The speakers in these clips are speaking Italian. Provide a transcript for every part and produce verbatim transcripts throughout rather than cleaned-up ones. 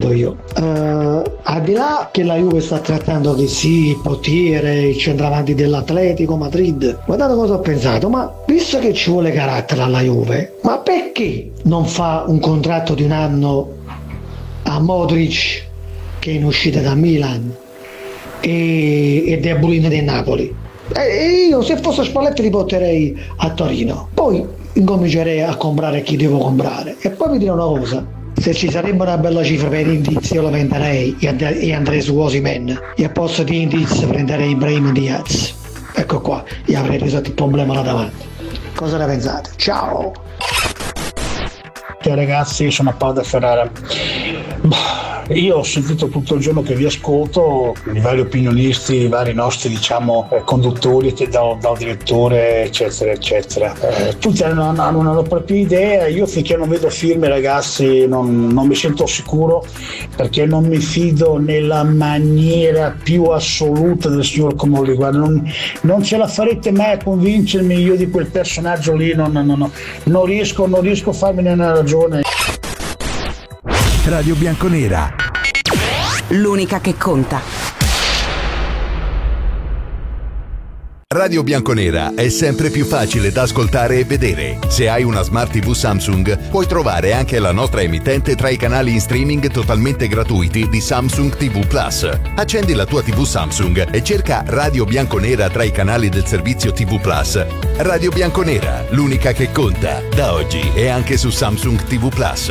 chiedo io, uh, al di là che la Juve sta trattando di sì, il portiere, il centravanti dell'Atletico Madrid, guardate cosa ho pensato, ma visto che ci vuole carattere alla Juve, ma perché non fa un contratto di un anno a Modric, che è in uscita da Milan, e, e De Bruyne del Napoli? E io se fosse Spalletti li porterei a Torino, poi incomincerei a comprare chi devo comprare. E poi vi dirò una cosa, se ci sarebbe una bella cifra per Indiz io lo venderei e, and- e andrei su Osimhen, e al posto di Indiz prenderei Ibrahim Diaz, ecco qua, e avrei risolto il problema là davanti. Cosa ne pensate? Ciao! Ciao ragazzi, sono Paolo da Ferrara. Io ho sentito tutto il giorno che vi ascolto, i vari opinionisti, i vari nostri diciamo eh, conduttori, dal, dal direttore eccetera eccetera. Eh, tutti hanno, hanno una propria idea, io finché non vedo firme ragazzi non, non mi sento sicuro, perché non mi fido nella maniera più assoluta del signor Comolli. Guarda, non, non ce la farete mai a convincermi io di quel personaggio lì, non, non, non, non riesco, non riesco a farmene una ragione. Radio Bianconera, l'unica che conta. Radio Bianconera è sempre più facile da ascoltare e vedere. Se hai una Smart tivù Samsung, puoi trovare anche la nostra emittente tra i canali in streaming totalmente gratuiti di Samsung tivù Plus. Accendi la tua tivù Samsung e cerca Radio Bianconera tra i canali del servizio tivù Plus. Radio Bianconera, l'unica che conta. Da oggi è anche su Samsung tivù Plus.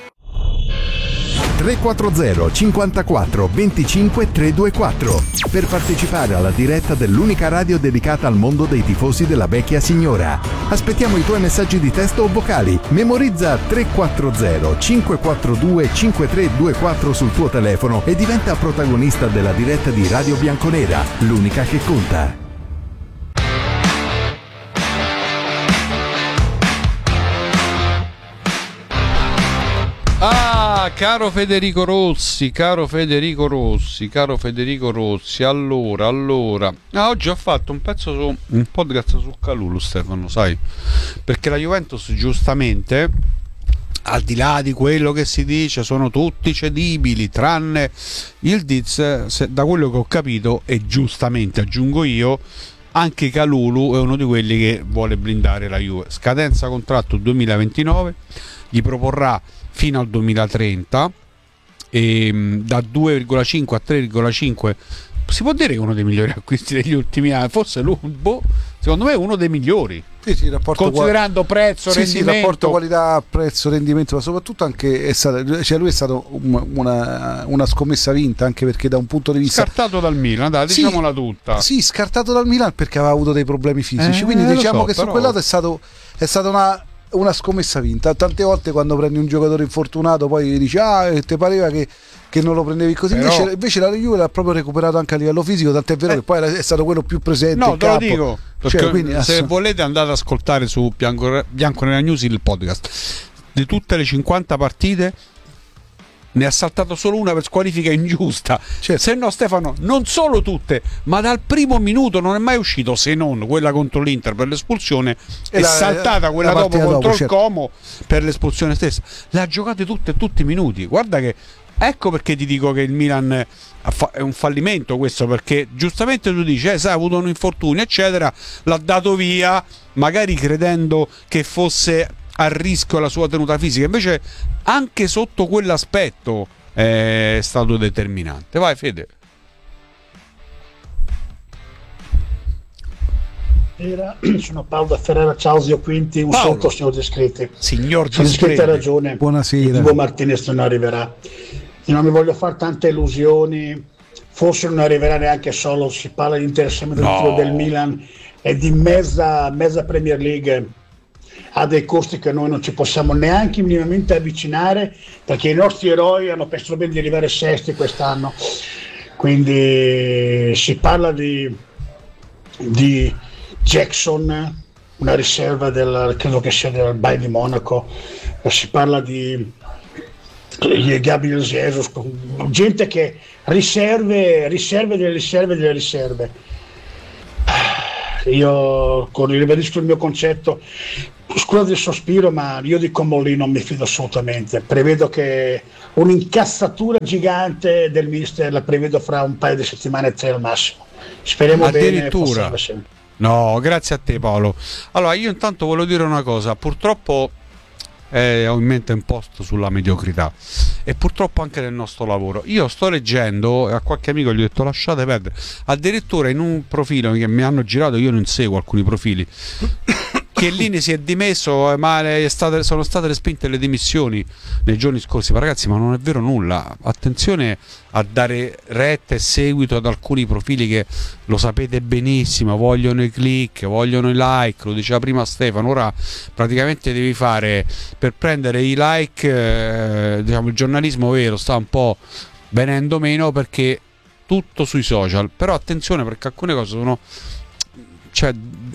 tre quattro zero cinquantaquattro venticinque trecentoventiquattro per partecipare alla diretta dell'unica radio dedicata al mondo dei tifosi della vecchia signora. Aspettiamo i tuoi messaggi di testo o vocali. Memorizza tre quattro zero cinque quattro due cinque tre due quattro sul tuo telefono e diventa protagonista della diretta di Radio Bianconera, l'unica che conta. Ah, caro Federico Rossi, caro Federico Rossi, caro Federico Rossi, allora, allora, ah, oggi ho fatto un pezzo su, un podcast su Kalulu, Stefano, sai, perché la Juventus giustamente, al di là di quello che si dice, sono tutti cedibili, tranne il Diz, se, da quello che ho capito, e giustamente aggiungo io, anche Kalulu è uno di quelli che vuole blindare la Juve. Scadenza contratto duemilaventinove, gli proporrà fino al duemilatrenta e da due virgola cinque a tre virgola cinque, si può dire che è uno dei migliori acquisti degli ultimi anni, forse lui, boh, secondo me è uno dei migliori, sì, sì, rapporto considerando qual- prezzo, sì, rendimento, sì, rapporto qualità prezzo rendimento, ma soprattutto anche è stato, cioè lui è stato una, una scommessa vinta, anche perché da un punto di vista scartato dal Milan, dai, sì, diciamola tutta, sì, scartato dal Milan perché aveva avuto dei problemi fisici, eh, quindi diciamo so, che però... su quel lato è stato è stata una una scommessa vinta. Tante volte quando prendi un giocatore infortunato poi dici ah, ti pareva che, che non lo prendevi così, però... invece, invece la Juve l'ha proprio recuperato anche a livello fisico, tant'è vero eh. che poi è stato quello più presente no, in te lo campo. dico, cioè, quindi, se ass- volete andate ad ascoltare su Bianco, Bianconera News il podcast, di tutte le cinquanta partite ne ha saltato solo una per squalifica ingiusta, certo. Se no Stefano, non solo tutte, ma dal primo minuto non è mai uscito, se non quella contro l'Inter per l'espulsione e, e la, saltata quella dopo contro dopo, il certo. Como per l'espulsione stessa. Le ha giocate tutte tutti i minuti. Guarda che ecco perché ti dico che il Milan è un fallimento questo, perché giustamente tu dici eh, sai, ha avuto un infortunio eccetera, l'ha dato via magari credendo che fosse a rischio la sua tenuta fisica, invece anche sotto quell'aspetto è stato determinante. Vai Fede. Sono Paolo da Ferrara, ciao zio Quinti, un Paolo. saluto signor Discreti. Signor Discreti ha ragione, buonasera. Ivo Martinez non arriverà, io non mi voglio fare tante illusioni, forse non arriverà neanche solo, si parla di interessamento no. del Milan e di mezza, mezza Premier League, ha dei costi che noi non ci possiamo neanche minimamente avvicinare, perché i nostri eroi hanno pensato bene di arrivare sesti quest'anno, quindi si parla di, di Jackson, una riserva del, credo che sia del Bayern di Monaco, si parla di Gabriel Jesus, gente che riserve, riserve delle riserve delle riserve. io con, ribadisco il mio concetto, scusate il sospiro, ma io di Comolli non mi fido assolutamente. Prevedo che un'incassatura gigante del mister la prevedo fra un paio di settimane e tre al massimo. Speriamo addirittura bene. No, grazie a te Paolo. Allora io intanto voglio dire una cosa, purtroppo eh, ho in mente un post sulla mediocrità e purtroppo anche nel nostro lavoro. Io sto leggendo, a qualche amico gli ho detto lasciate perdere, addirittura in un profilo che mi hanno girato, io non seguo alcuni profili, che Lini si è dimesso, ma è state, sono state respinte le dimissioni nei giorni scorsi. Ma ragazzi, ma non è vero nulla. Attenzione a dare retta e seguito ad alcuni profili che, lo sapete benissimo, vogliono i click, vogliono i like, lo diceva prima Stefano. Ora praticamente devi fare, per prendere i like, eh, diciamo, il giornalismo vero sta un po' venendo meno perché tutto sui social. Però attenzione, perché alcune cose sono, cioè,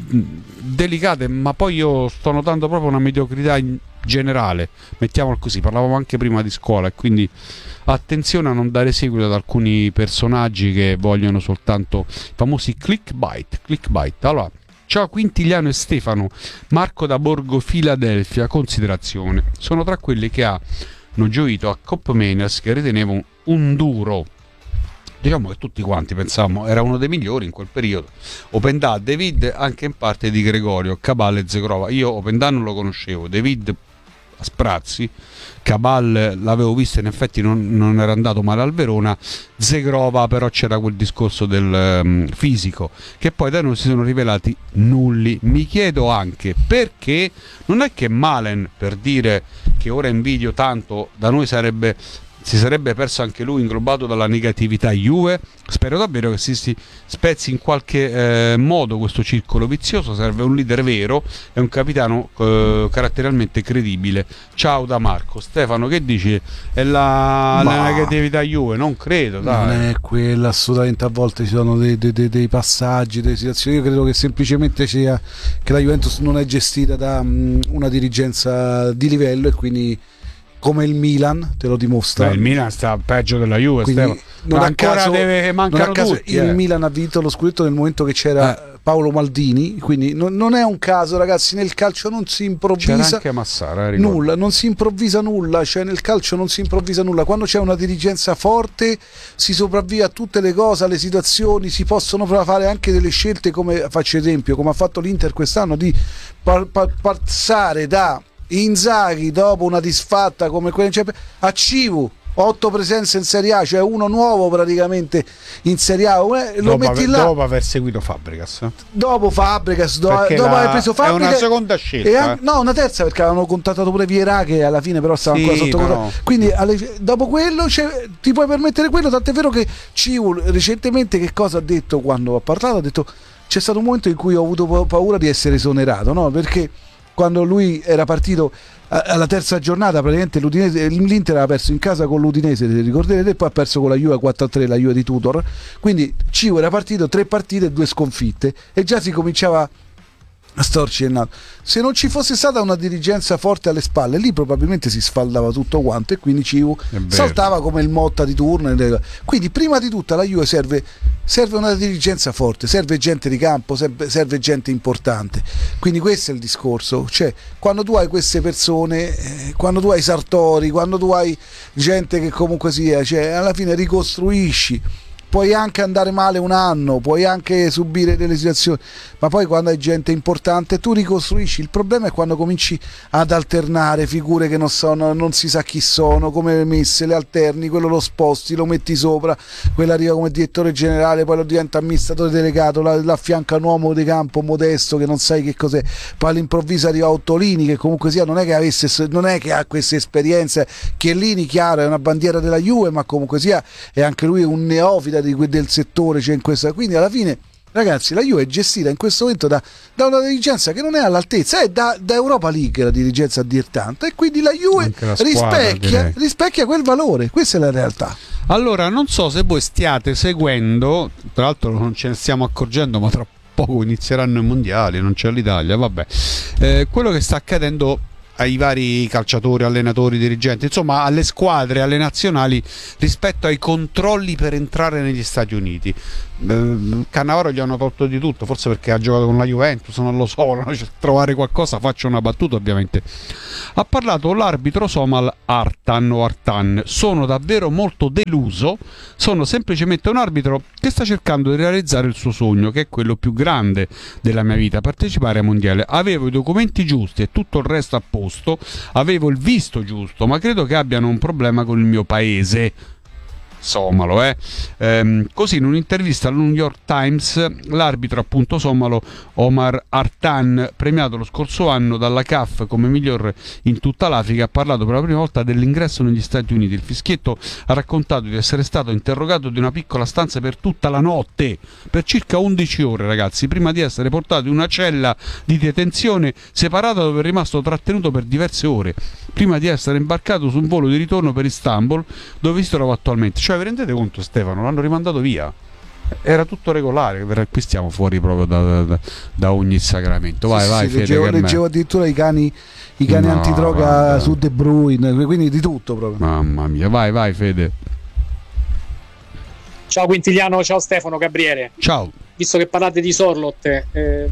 delicate, ma poi io sto notando proprio una mediocrità in generale, mettiamolo così. Parlavamo anche prima di scuola, e quindi attenzione a non dare seguito ad alcuni personaggi che vogliono soltanto i famosi clickbait. clickbait. Allora, ciao Quintiliano e Stefano, Marco da Borgo Filadelfia. Considerazione: sono tra quelli che hanno gioito a Cop Manias, che ritenevo un duro. Diciamo che tutti quanti pensavamo era uno dei migliori in quel periodo. Opendà, David, anche in parte di Gregorio, Cabal e Zegrova. Io Opendà non lo conoscevo, David a sprazzi, Cabal l'avevo visto, in effetti non, non era andato male al Verona. Zegrova però c'era quel discorso del um, fisico, che poi da noi si sono rivelati nulli. Mi chiedo anche perché non è che Malen, per dire che ora invidio tanto, da noi sarebbe... si sarebbe perso anche lui, inglobato dalla negatività Juve. Spero davvero che si, si spezzi in qualche eh, modo questo circolo vizioso. Serve un leader vero e un capitano eh, caratterialmente credibile. Ciao da Marco. Stefano, che dici? È la, la negatività Juve? Non credo, dai. Non è quella, assolutamente. A volte ci sono dei, dei, dei, dei passaggi, delle situazioni. Io credo che semplicemente sia che la Juventus non è gestita da um, una dirigenza di livello, e quindi, come il Milan te lo dimostra. Beh, il Milan sta peggio della Juve, quindi non a ancora caso, deve, mancano non a caso tutti, il eh. Milan ha vinto lo scudetto nel momento che c'era eh. Paolo Maldini, quindi non, non è un caso, ragazzi. Nel calcio non si improvvisa, c'era anche Massara, eh, nulla, non si improvvisa nulla, cioè nel calcio non si improvvisa nulla. Quando c'è una dirigenza forte si sopravvive a tutte le cose, alle situazioni, si possono fare anche delle scelte, come faccio esempio, come ha fatto l'Inter quest'anno, di par- par- passare da Inzaghi dopo una disfatta come quella a Civu, otto presenze in Serie A, cioè uno nuovo praticamente in Serie A. Lo dopo metti aver, là dopo aver seguito Fabregas, eh? dopo Fabregas, do, dopo la, aver preso Fabregas, è una seconda scelta, e an- eh? no, una terza, perché avevano contattato pure Vieira, che alla fine però stava sì, ancora sotto però... contatto. Quindi alle, dopo quello ti puoi permettere quello, tant'è vero che Civu recentemente che cosa ha detto quando ha parlato? Ha detto: c'è stato un momento in cui ho avuto paura di essere esonerato, no? Perché quando lui era partito alla terza giornata, praticamente l'Udinese, l'Inter aveva perso in casa con l'Udinese, se ricorderete, e poi ha perso con la Juve quattro a tre, la Juve di Tudor. Quindi Civo era partito tre partite e due sconfitte, e già si cominciava a storcere il naso. Se non ci fosse stata una dirigenza forte alle spalle, lì probabilmente si sfaldava tutto quanto, e quindi Civu saltava come il Motta di turno. Quindi prima di tutto alla Juve serve, serve una dirigenza forte, serve gente di campo, serve, serve gente importante. Quindi questo è il discorso, cioè quando tu hai queste persone, eh, quando tu hai Sartori, quando tu hai gente che comunque sia, cioè alla fine ricostruisci. Puoi anche andare male un anno, puoi anche subire delle situazioni, ma poi quando hai gente importante tu ricostruisci. Il problema è quando cominci ad alternare figure che non sono, non si sa chi sono, come messe, le alterni, quello lo sposti, lo metti sopra, quello arriva come direttore generale, poi lo diventa amministratore delegato, l'affianca un uomo di campo modesto che non sai che cos'è, poi all'improvviso arriva Ottolini, che comunque sia non è che avesse, non è che ha queste esperienze. Chiellini, chiaro, è una bandiera della Juve, ma comunque sia è anche lui un neofita di, del settore, cioè in questa, quindi alla fine, ragazzi, la Juve è gestita in questo momento da, da una dirigenza che non è all'altezza, è da, da Europa League la dirigenza a dir tanto, e quindi la Juve la squadra, rispecchia, rispecchia quel valore. Questa è la realtà. Allora, non so se voi stiate seguendo, tra l'altro non ce ne stiamo accorgendo, ma tra poco inizieranno i mondiali, non c'è l'Italia, vabbè, eh, quello che sta accadendo ai vari calciatori, allenatori, dirigenti, insomma alle squadre, alle nazionali rispetto ai controlli per entrare negli Stati Uniti. Cannavaro gli hanno tolto di tutto, forse perché ha giocato con la Juventus, non lo so, no? Cioè, trovare qualcosa, faccio una battuta ovviamente. Ha parlato l'arbitro Somal Artan o Artan: sono davvero molto deluso, sono semplicemente un arbitro che sta cercando di realizzare il suo sogno, che è quello più grande della mia vita, partecipare ai mondiali. Avevo i documenti giusti e tutto il resto a posto, avevo il visto giusto, ma credo che abbiano un problema con il mio paese. Somalo, eh. Ehm, così in un'intervista al New York Times l'arbitro appunto somalo Omar Artan, premiato lo scorso anno dalla C A F come miglior in tutta l'Africa, ha parlato per la prima volta dell'ingresso negli Stati Uniti. Il fischietto ha raccontato di essere stato interrogato in una piccola stanza per tutta la notte, per circa undici ore, ragazzi, prima di essere portato in una cella di detenzione separata dove è rimasto trattenuto per diverse ore, prima di essere imbarcato su un volo di ritorno per Istanbul, dove si trova attualmente. Cioè, vi rendete conto, Stefano? L'hanno rimandato via. Era tutto regolare, qui stiamo fuori proprio da, da, da ogni sacramento. Vai, sì, vai, sì, Fede, leggevo, leggevo addirittura i cani, i cani no, antidroga vabbè. Su De Bruyne, quindi di tutto proprio. Mamma mia, vai, vai, Fede. Ciao Quintiliano, ciao Stefano, Gabriele. Ciao. Visto che parlate di Sorloth, eh,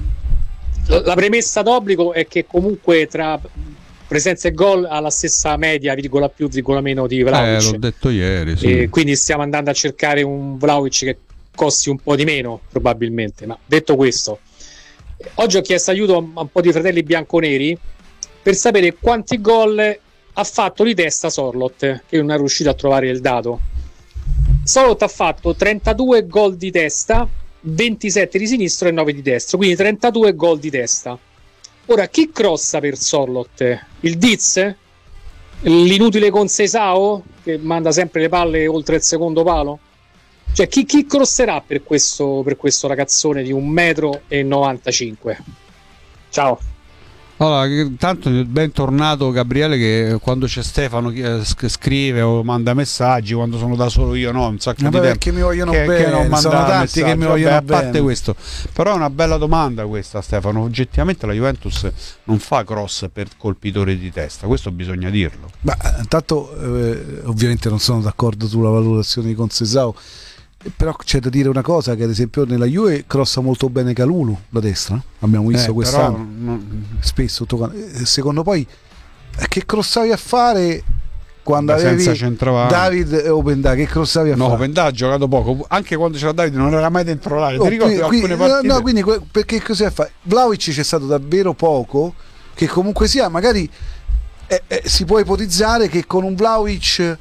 la premessa d'obbligo è che comunque tra presenza e gol ha la stessa media, virgola più, virgola meno di Vlahovic. Eh, l'ho detto ieri, sì. E quindi stiamo andando a cercare un Vlahovic che costi un po' di meno, probabilmente. Ma detto questo, oggi ho chiesto aiuto a un po' di fratelli bianconeri per sapere quanti gol ha fatto di testa Sorloth, che non è riuscito a trovare il dato. Sorloth ha fatto trentadue gol di testa, ventisette di sinistro e nove di destro, quindi trentadue gol di testa. Ora, chi crossa per Sorloth? Il Diz? L'inutile Conceição, che manda sempre le palle oltre il secondo palo? Cioè, chi, chi crosserà per questo, per questo ragazzone di un metro e novantacinque? Ciao. Allora, intanto bentornato Gabriele, che quando c'è Stefano scrive o manda messaggi, quando sono da solo io no, un sacco Vabbè, di tempo che mi vogliono che, bene, che non sono tanti che mi vogliono Vabbè, a parte bene. questo, però è una bella domanda questa, Stefano. Oggettivamente la Juventus non fa cross per colpitori di testa, questo bisogna dirlo. Ma intanto eh, ovviamente non sono d'accordo sulla valutazione di Conceição, però c'è da dire una cosa, che ad esempio nella Juve crossa molto bene Kalulu da destra, abbiamo visto eh, quest'anno però, non... spesso toccando. Secondo poi che crossavi a fare quando Beh, avevi David e Openda? Che crossavi a no, fare? Openda ha giocato poco, anche quando c'era David non era mai dentro l'area. Oh, ti ricordi qui, alcune qui, partite? no, quindi perché così a fare? Vlahovic c'è stato davvero poco, che comunque sia magari eh, eh, si può ipotizzare che con un Vlahovic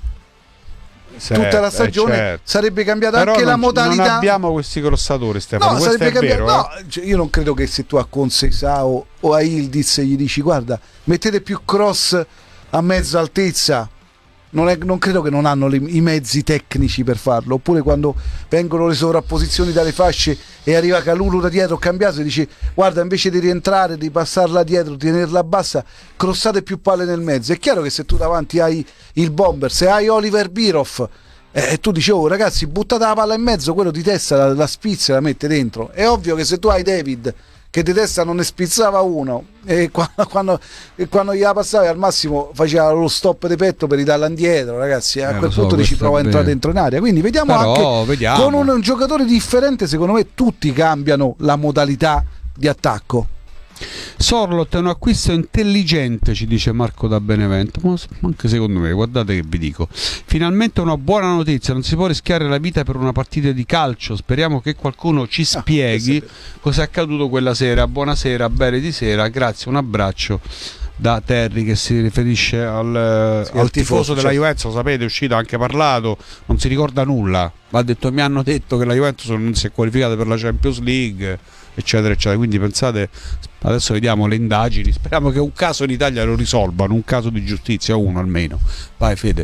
certo, tutta la stagione eh, certo. sarebbe cambiata però anche non, la modalità. Non abbiamo questi crossatori, Stefano. No, questo sarebbe è cambiato. vero, No, eh? cioè, io non credo che se tu a Conceição o a Ildiz gli dici guarda, mettete più cross a mezza altezza, non, è, non credo che non hanno le, i mezzi tecnici per farlo. Oppure quando vengono le sovrapposizioni dalle fasce e arriva Kalulu da dietro cambiato e dici guarda, invece di rientrare, di passarla dietro, di tenerla bassa, crossate più palle nel mezzo. È chiaro che se tu davanti hai il bomber, se hai Oliver Bierhoff e eh, tu dici oh ragazzi, buttate la palla in mezzo, quello di testa la, la spizza e la mette dentro. È ovvio che se tu hai David che di testa non ne spizzava uno e quando, quando, e quando gliela passavi al massimo faceva lo stop di petto per ridarla indietro, ragazzi, a eh, quel so, punto dici prova a entrare bene. dentro in aria. Quindi vediamo Però, anche vediamo. con un, un giocatore differente, secondo me tutti cambiano la modalità di attacco. Sorloth è un acquisto intelligente, ci dice Marco da Benevento, ma anche secondo me, guardate che vi dico. Finalmente una buona notizia, non si può rischiare la vita per una partita di calcio. Speriamo che qualcuno ci spieghi ah, cosa è accaduto quella sera. Buonasera, bene di sera, grazie, un abbraccio da Terry, che si riferisce al, sì, al tifoso, tifoso della certo. Juventus. Lo sapete, è uscito, ha anche parlato, non si ricorda nulla, ha detto mi hanno detto che la Juventus non si è qualificata per la Champions League, eccetera eccetera. Quindi pensate, adesso vediamo le indagini, speriamo che un caso in Italia lo risolvano, un caso di giustizia, uno almeno. Vai Fede.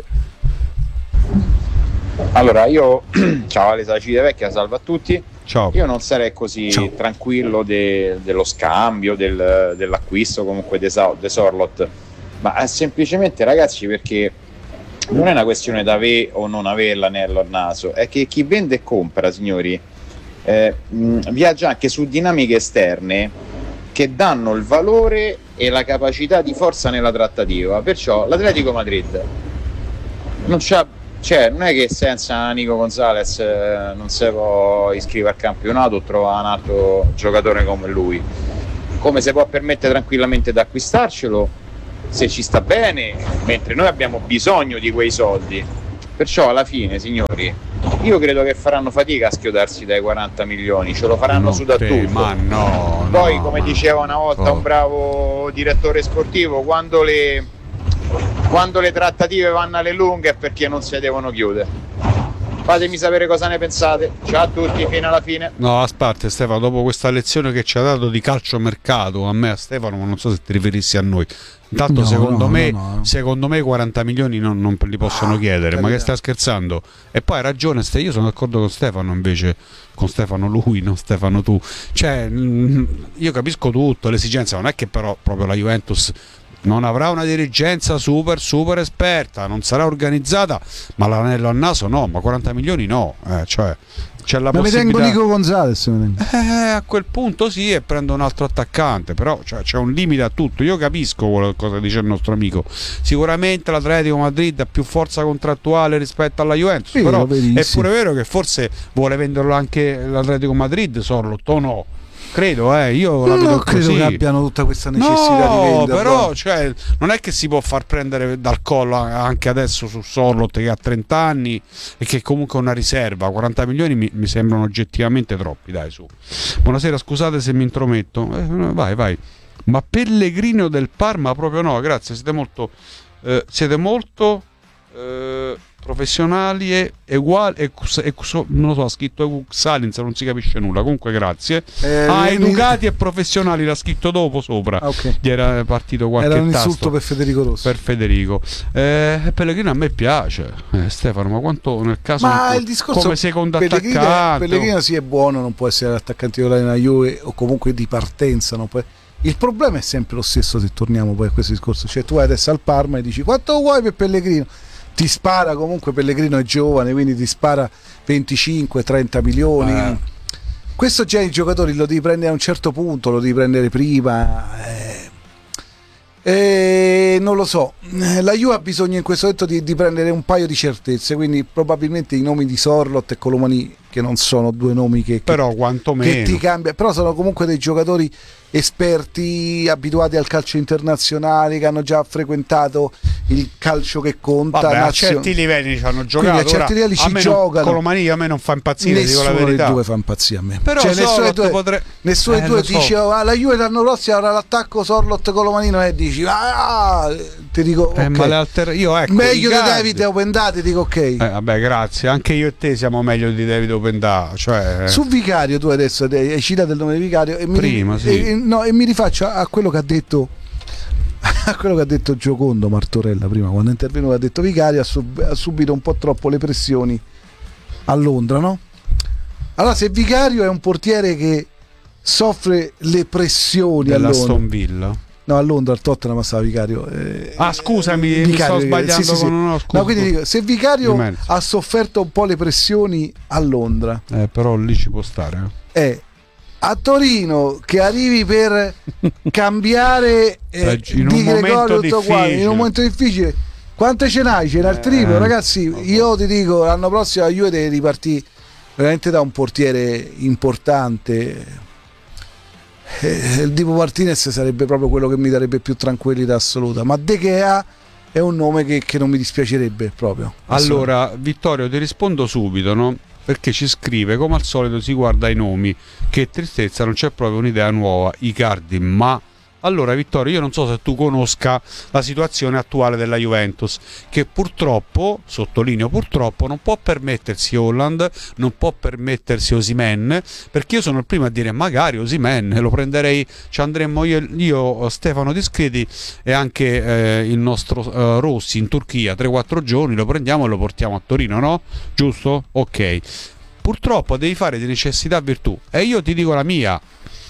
Allora io ciao Alesa Civitavecchia, salve a tutti. Ciao. Io non sarei così Ciao. tranquillo de, dello scambio, del, dell'acquisto comunque de, de Sorloth, ma è semplicemente, ragazzi, perché non è una questione di avere o non avere l'anello al naso, è che chi vende e compra, signori, eh, mh, viaggia anche su dinamiche esterne che danno il valore e la capacità di forza nella trattativa. Perciò l'Atletico Madrid non c'ha, cioè non è che senza Nico Gonzalez eh, non si può iscrivere al campionato o trovare un altro giocatore come lui, come si può permettere tranquillamente di acquistarcelo se ci sta bene, mentre noi abbiamo bisogno di quei soldi. Perciò alla fine, signori, io credo che faranno fatica a schiodarsi dai quaranta milioni, ce lo faranno no, su da te, tutto. Ma no, Poi, no, come ma diceva una volta oh. un bravo direttore sportivo, quando le, quando le trattative vanno alle lunghe è perché non si devono chiudere. Fatemi sapere cosa ne pensate. Ciao a tutti, fino alla fine. No, aspetta Stefano, dopo questa lezione che ci ha dato di calciomercato, a me, a Stefano, ma non so se ti riferissi a noi. Intanto No, secondo, no, me, no, no. secondo me quaranta milioni non, non li possono Ah, chiedere, ma carità. che stai scherzando? E poi hai ragione, Ste- io sono d'accordo con Stefano invece, con Stefano lui, non Stefano tu. Cioè, mh, io capisco tutto, l'esigenza, non è che però proprio la Juventus non avrà una dirigenza super super esperta, non sarà organizzata, ma l'anello al naso no, ma quaranta milioni no, eh, cioè c'è la Ma mi possibilità. tengo Nico Gonzalez. mi tengo. Eh, a quel punto sì, e prendo un altro attaccante, però cioè, c'è un limite a tutto. Io capisco quello- cosa dice il nostro amico. Sicuramente l'Atletico Madrid ha più forza contrattuale rispetto alla Juventus, Sì, però verissimo. è pure vero che forse vuole venderlo anche l'Atletico Madrid, Sorlot, o no? Credo, eh, io la vedo Non credo così. che abbiano tutta questa necessità No, di venderlo. però cioè, non è che si può far prendere dal collo anche adesso su Sorlot che ha trenta anni e che comunque è una riserva. quaranta milioni mi, mi sembrano oggettivamente troppi, dai, su. Buonasera, scusate se mi intrometto. Eh, vai, vai. Ma Pellegrino del Parma proprio no, grazie, siete molto eh, siete molto eh, professionali e uguali e, e, non lo so, ha scritto Salinz, non si capisce nulla, comunque grazie. Eh, ah, mi- educati e professionali l'ha scritto dopo sopra. Ah, ok. Gli era partito qualche Era un tasto insulto per Federico Rossi. per Federico. Eh, Pellegrino a me piace, eh, Stefano, ma quanto nel caso Ma non- il discorso come secondo Pellegrino, attaccante Pellegrino sì è buono, non può essere l'attaccante titolare nella Juve o comunque di partenza. Non può... Il problema è sempre lo stesso se torniamo poi a questo discorso. Cioè tu vai adesso al Parma e dici quanto vuoi per Pellegrino? Ti spara, comunque Pellegrino è giovane, quindi ti spara venticinque trenta milioni. Eh. Questo già i giocatori lo devi prendere a un certo punto, lo devi prendere prima. Eh. Eh, non lo so, la Juve ha bisogno in questo momento di, di prendere un paio di certezze, quindi probabilmente i nomi di Sorlot e Colomani, che non sono due nomi che, che, però quantomeno che ti cambia, però sono comunque dei giocatori esperti, abituati al calcio internazionale, che hanno già frequentato il calcio che conta. vabbè, a nazio- certi livelli ci hanno Quindi giocato. a certi Ora, livelli a ci me non- giocano. Colomani a me non fa impazzire, dico la Nessuno verità. dei due fa impazzire a me. Però Cioè, nessuno dei Sorlot due, potre- nessuno dei Eh, due lo so. dice ah, la Juve l'anno prossimo avrà l'attacco Sorlot Colomanino e dici ah, ti dico Eh, ok. ma le alter- io, ecco, meglio di Icardi- David Openda, ti dico ok. Eh, vabbè, grazie. Anche io e te siamo meglio di David Openda. Cioè, Su Vicario, tu adesso hai citato il nome di Vicario e mi, Prima, sì. e, no, e mi rifaccio a, a quello che ha detto a quello che ha detto Giocondo Martorella prima quando è intervenuto. Ha detto Vicario ha, sub- ha subito un po' troppo le pressioni a Londra, no? Allora, se Vicario è un portiere che soffre le pressioni a della Londra, Aston Villa. no, a Londra al Tottenham stava Vicario. eh, Ah, scusami, mi Vicario, sto sbagliando sì, sì, sì. con uno scusa. No, quindi dico, se Vicario Di mezzo. ha sofferto un po' le pressioni a Londra, Eh, però lì ci può stare. eh. è a Torino che arrivi per cambiare eh, In un Di momento Gregorio tutto qua, difficile. in un momento difficile. Quante ce n'hai? Ce n'hai il triplo, Eh, ragazzi. Io ti dico, l'anno prossimo la Juve deve ripartire veramente da un portiere importante. Eh, il Divo Martinez sarebbe proprio quello che mi darebbe più tranquillità assoluta, ma De Gea è un nome che, che non mi dispiacerebbe proprio. Allora, Vittorio, ti rispondo subito, no? Perché ci scrive, come al solito si guarda i nomi, che tristezza, non c'è proprio un'idea nuova, Icardi, ma... Allora Vittorio, io non so se tu conosca la situazione attuale della Juventus, che purtroppo, sottolineo purtroppo, non può permettersi Holland, non può permettersi Osimhen, perché io sono il primo a dire magari Osimhen lo prenderei, ci andremmo io, io Stefano Discreti e anche eh, il nostro eh, Rossi in Turchia, tre quattro giorni, lo prendiamo e lo portiamo a Torino, no? Giusto? Ok. Purtroppo devi fare di necessità virtù, e io ti dico la mia.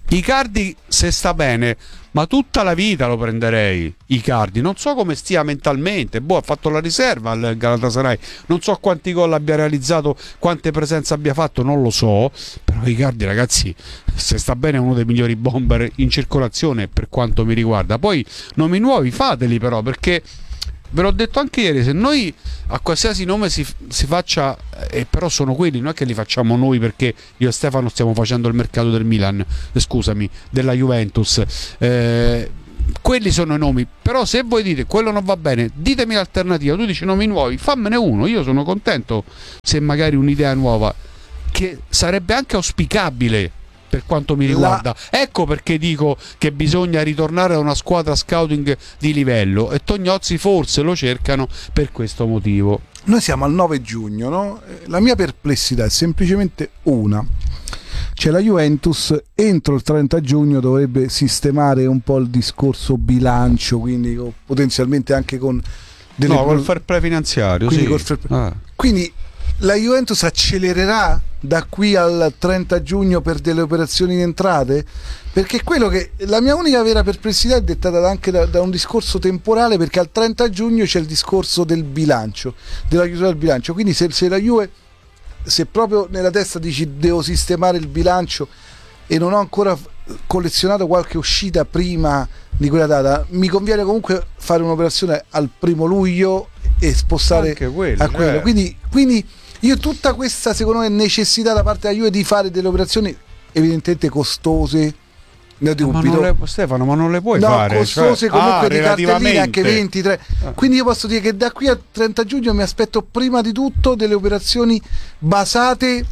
Icardi se sta bene, ma tutta la vita lo prenderei. Icardi non so come stia mentalmente, boh, ha fatto la riserva al Galatasaray, non so quanti gol abbia realizzato, quante presenze abbia fatto, non lo so, però Icardi, ragazzi, se sta bene è uno dei migliori bomber in circolazione per quanto mi riguarda. Poi nomi nuovi fateli però, perché ve l'ho detto anche ieri, se noi a qualsiasi nome si, si faccia, e eh, però sono quelli, non è che li facciamo noi perché io e Stefano stiamo facendo il mercato del Milan, eh, scusami, della Juventus, eh, quelli sono i nomi, però se voi dite quello non va bene, ditemi l'alternativa, tu dici nomi nuovi, fammene uno, io sono contento se magari un'idea nuova, che sarebbe anche auspicabile per quanto mi riguarda. La... Ecco perché dico che bisogna ritornare a una squadra scouting di livello, e Tognozzi forse lo cercano per questo motivo. Noi siamo al nove giugno, no? La mia perplessità è semplicemente una: cioè la Juventus entro il trenta giugno dovrebbe sistemare un po' il discorso bilancio, quindi potenzialmente anche con delle no, col fair play finanziario, quindi, sì. col fair play. Ah. Quindi la Juventus accelererà da qui al trenta giugno per delle operazioni in entrate? Perché quello che la mia unica vera perplessità è dettata anche da, da un discorso temporale, perché al trenta giugno c'è il discorso del bilancio, della chiusura del bilancio, quindi se, se la Juve, se proprio nella testa dici devo sistemare il bilancio e non ho ancora collezionato qualche uscita prima di quella data, mi conviene comunque fare un'operazione al primo luglio e spostare quello, a quello, eh. quindi, quindi io tutta questa secondo me necessità da parte della Juve di fare delle operazioni evidentemente costose, ne dubito. Ma non le, Stefano, ma non le puoi no, fare, costose cioè, comunque ah, di cartelline anche ventitré. Ah. Quindi io posso dire che da qui al trenta giugno mi aspetto prima di tutto delle operazioni basate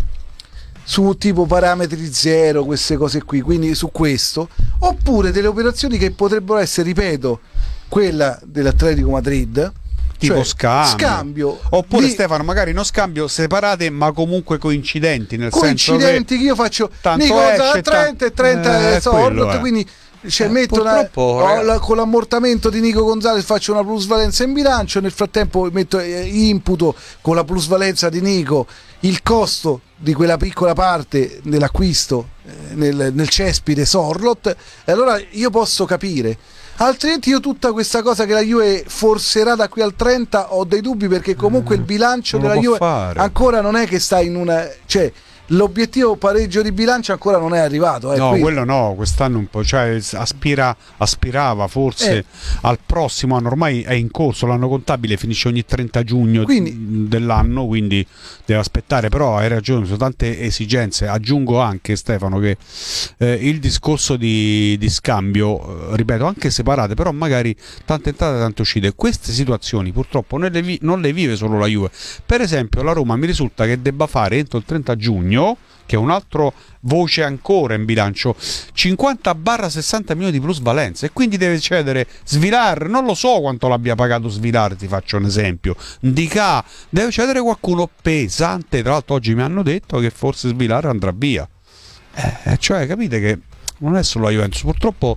su tipo parametri zero, queste cose qui, quindi su questo, oppure delle operazioni che potrebbero essere, ripeto, quella dell'Atletico Madrid, tipo cioè, scambio. scambio oppure di... Stefano, magari non scambio separate ma comunque coincidenti, nel coincidenti senso che, che io faccio Nico esce, trenta e trenta eh, Sorlot, quindi cioè, eh, metto una, la, con l'ammortamento di Nico Gonzalez faccio una plusvalenza in bilancio, nel frattempo metto eh, imputo con la plusvalenza di Nico il costo di quella piccola parte dell'acquisto eh, nel, nel cespite Sorlot, e allora io posso capire. Altrimenti io tutta questa cosa che la Juve forserà da qui al trenta ho dei dubbi, perché comunque il bilancio della Juve fare. ancora non è che sta in una, cioè l'obiettivo pareggio di bilancio ancora non è arrivato, eh, no, quindi... quello no, quest'anno un po', cioè aspira, aspirava forse eh. al prossimo anno, ormai è in corso, l'anno contabile finisce ogni trenta giugno quindi... dell'anno, quindi deve aspettare, però hai ragione, sono tante esigenze. Aggiungo anche, Stefano, che eh, il discorso di, di scambio, eh, ripeto, anche separate, però magari tante entrate, tante uscite, queste situazioni purtroppo non le, vi- non le vive solo la Juve. Per esempio la Roma mi risulta che debba fare entro il trenta giugno, che è un'altra voce ancora in bilancio, cinquanta sessanta milioni di plusvalenza, e quindi deve cedere Svilar, non lo so quanto l'abbia pagato Svilar, ti faccio un esempio, Ndicà, deve cedere qualcuno pesante. Tra l'altro oggi mi hanno detto che forse Svilar andrà via, eh, cioè capite che non è solo la Juventus. Purtroppo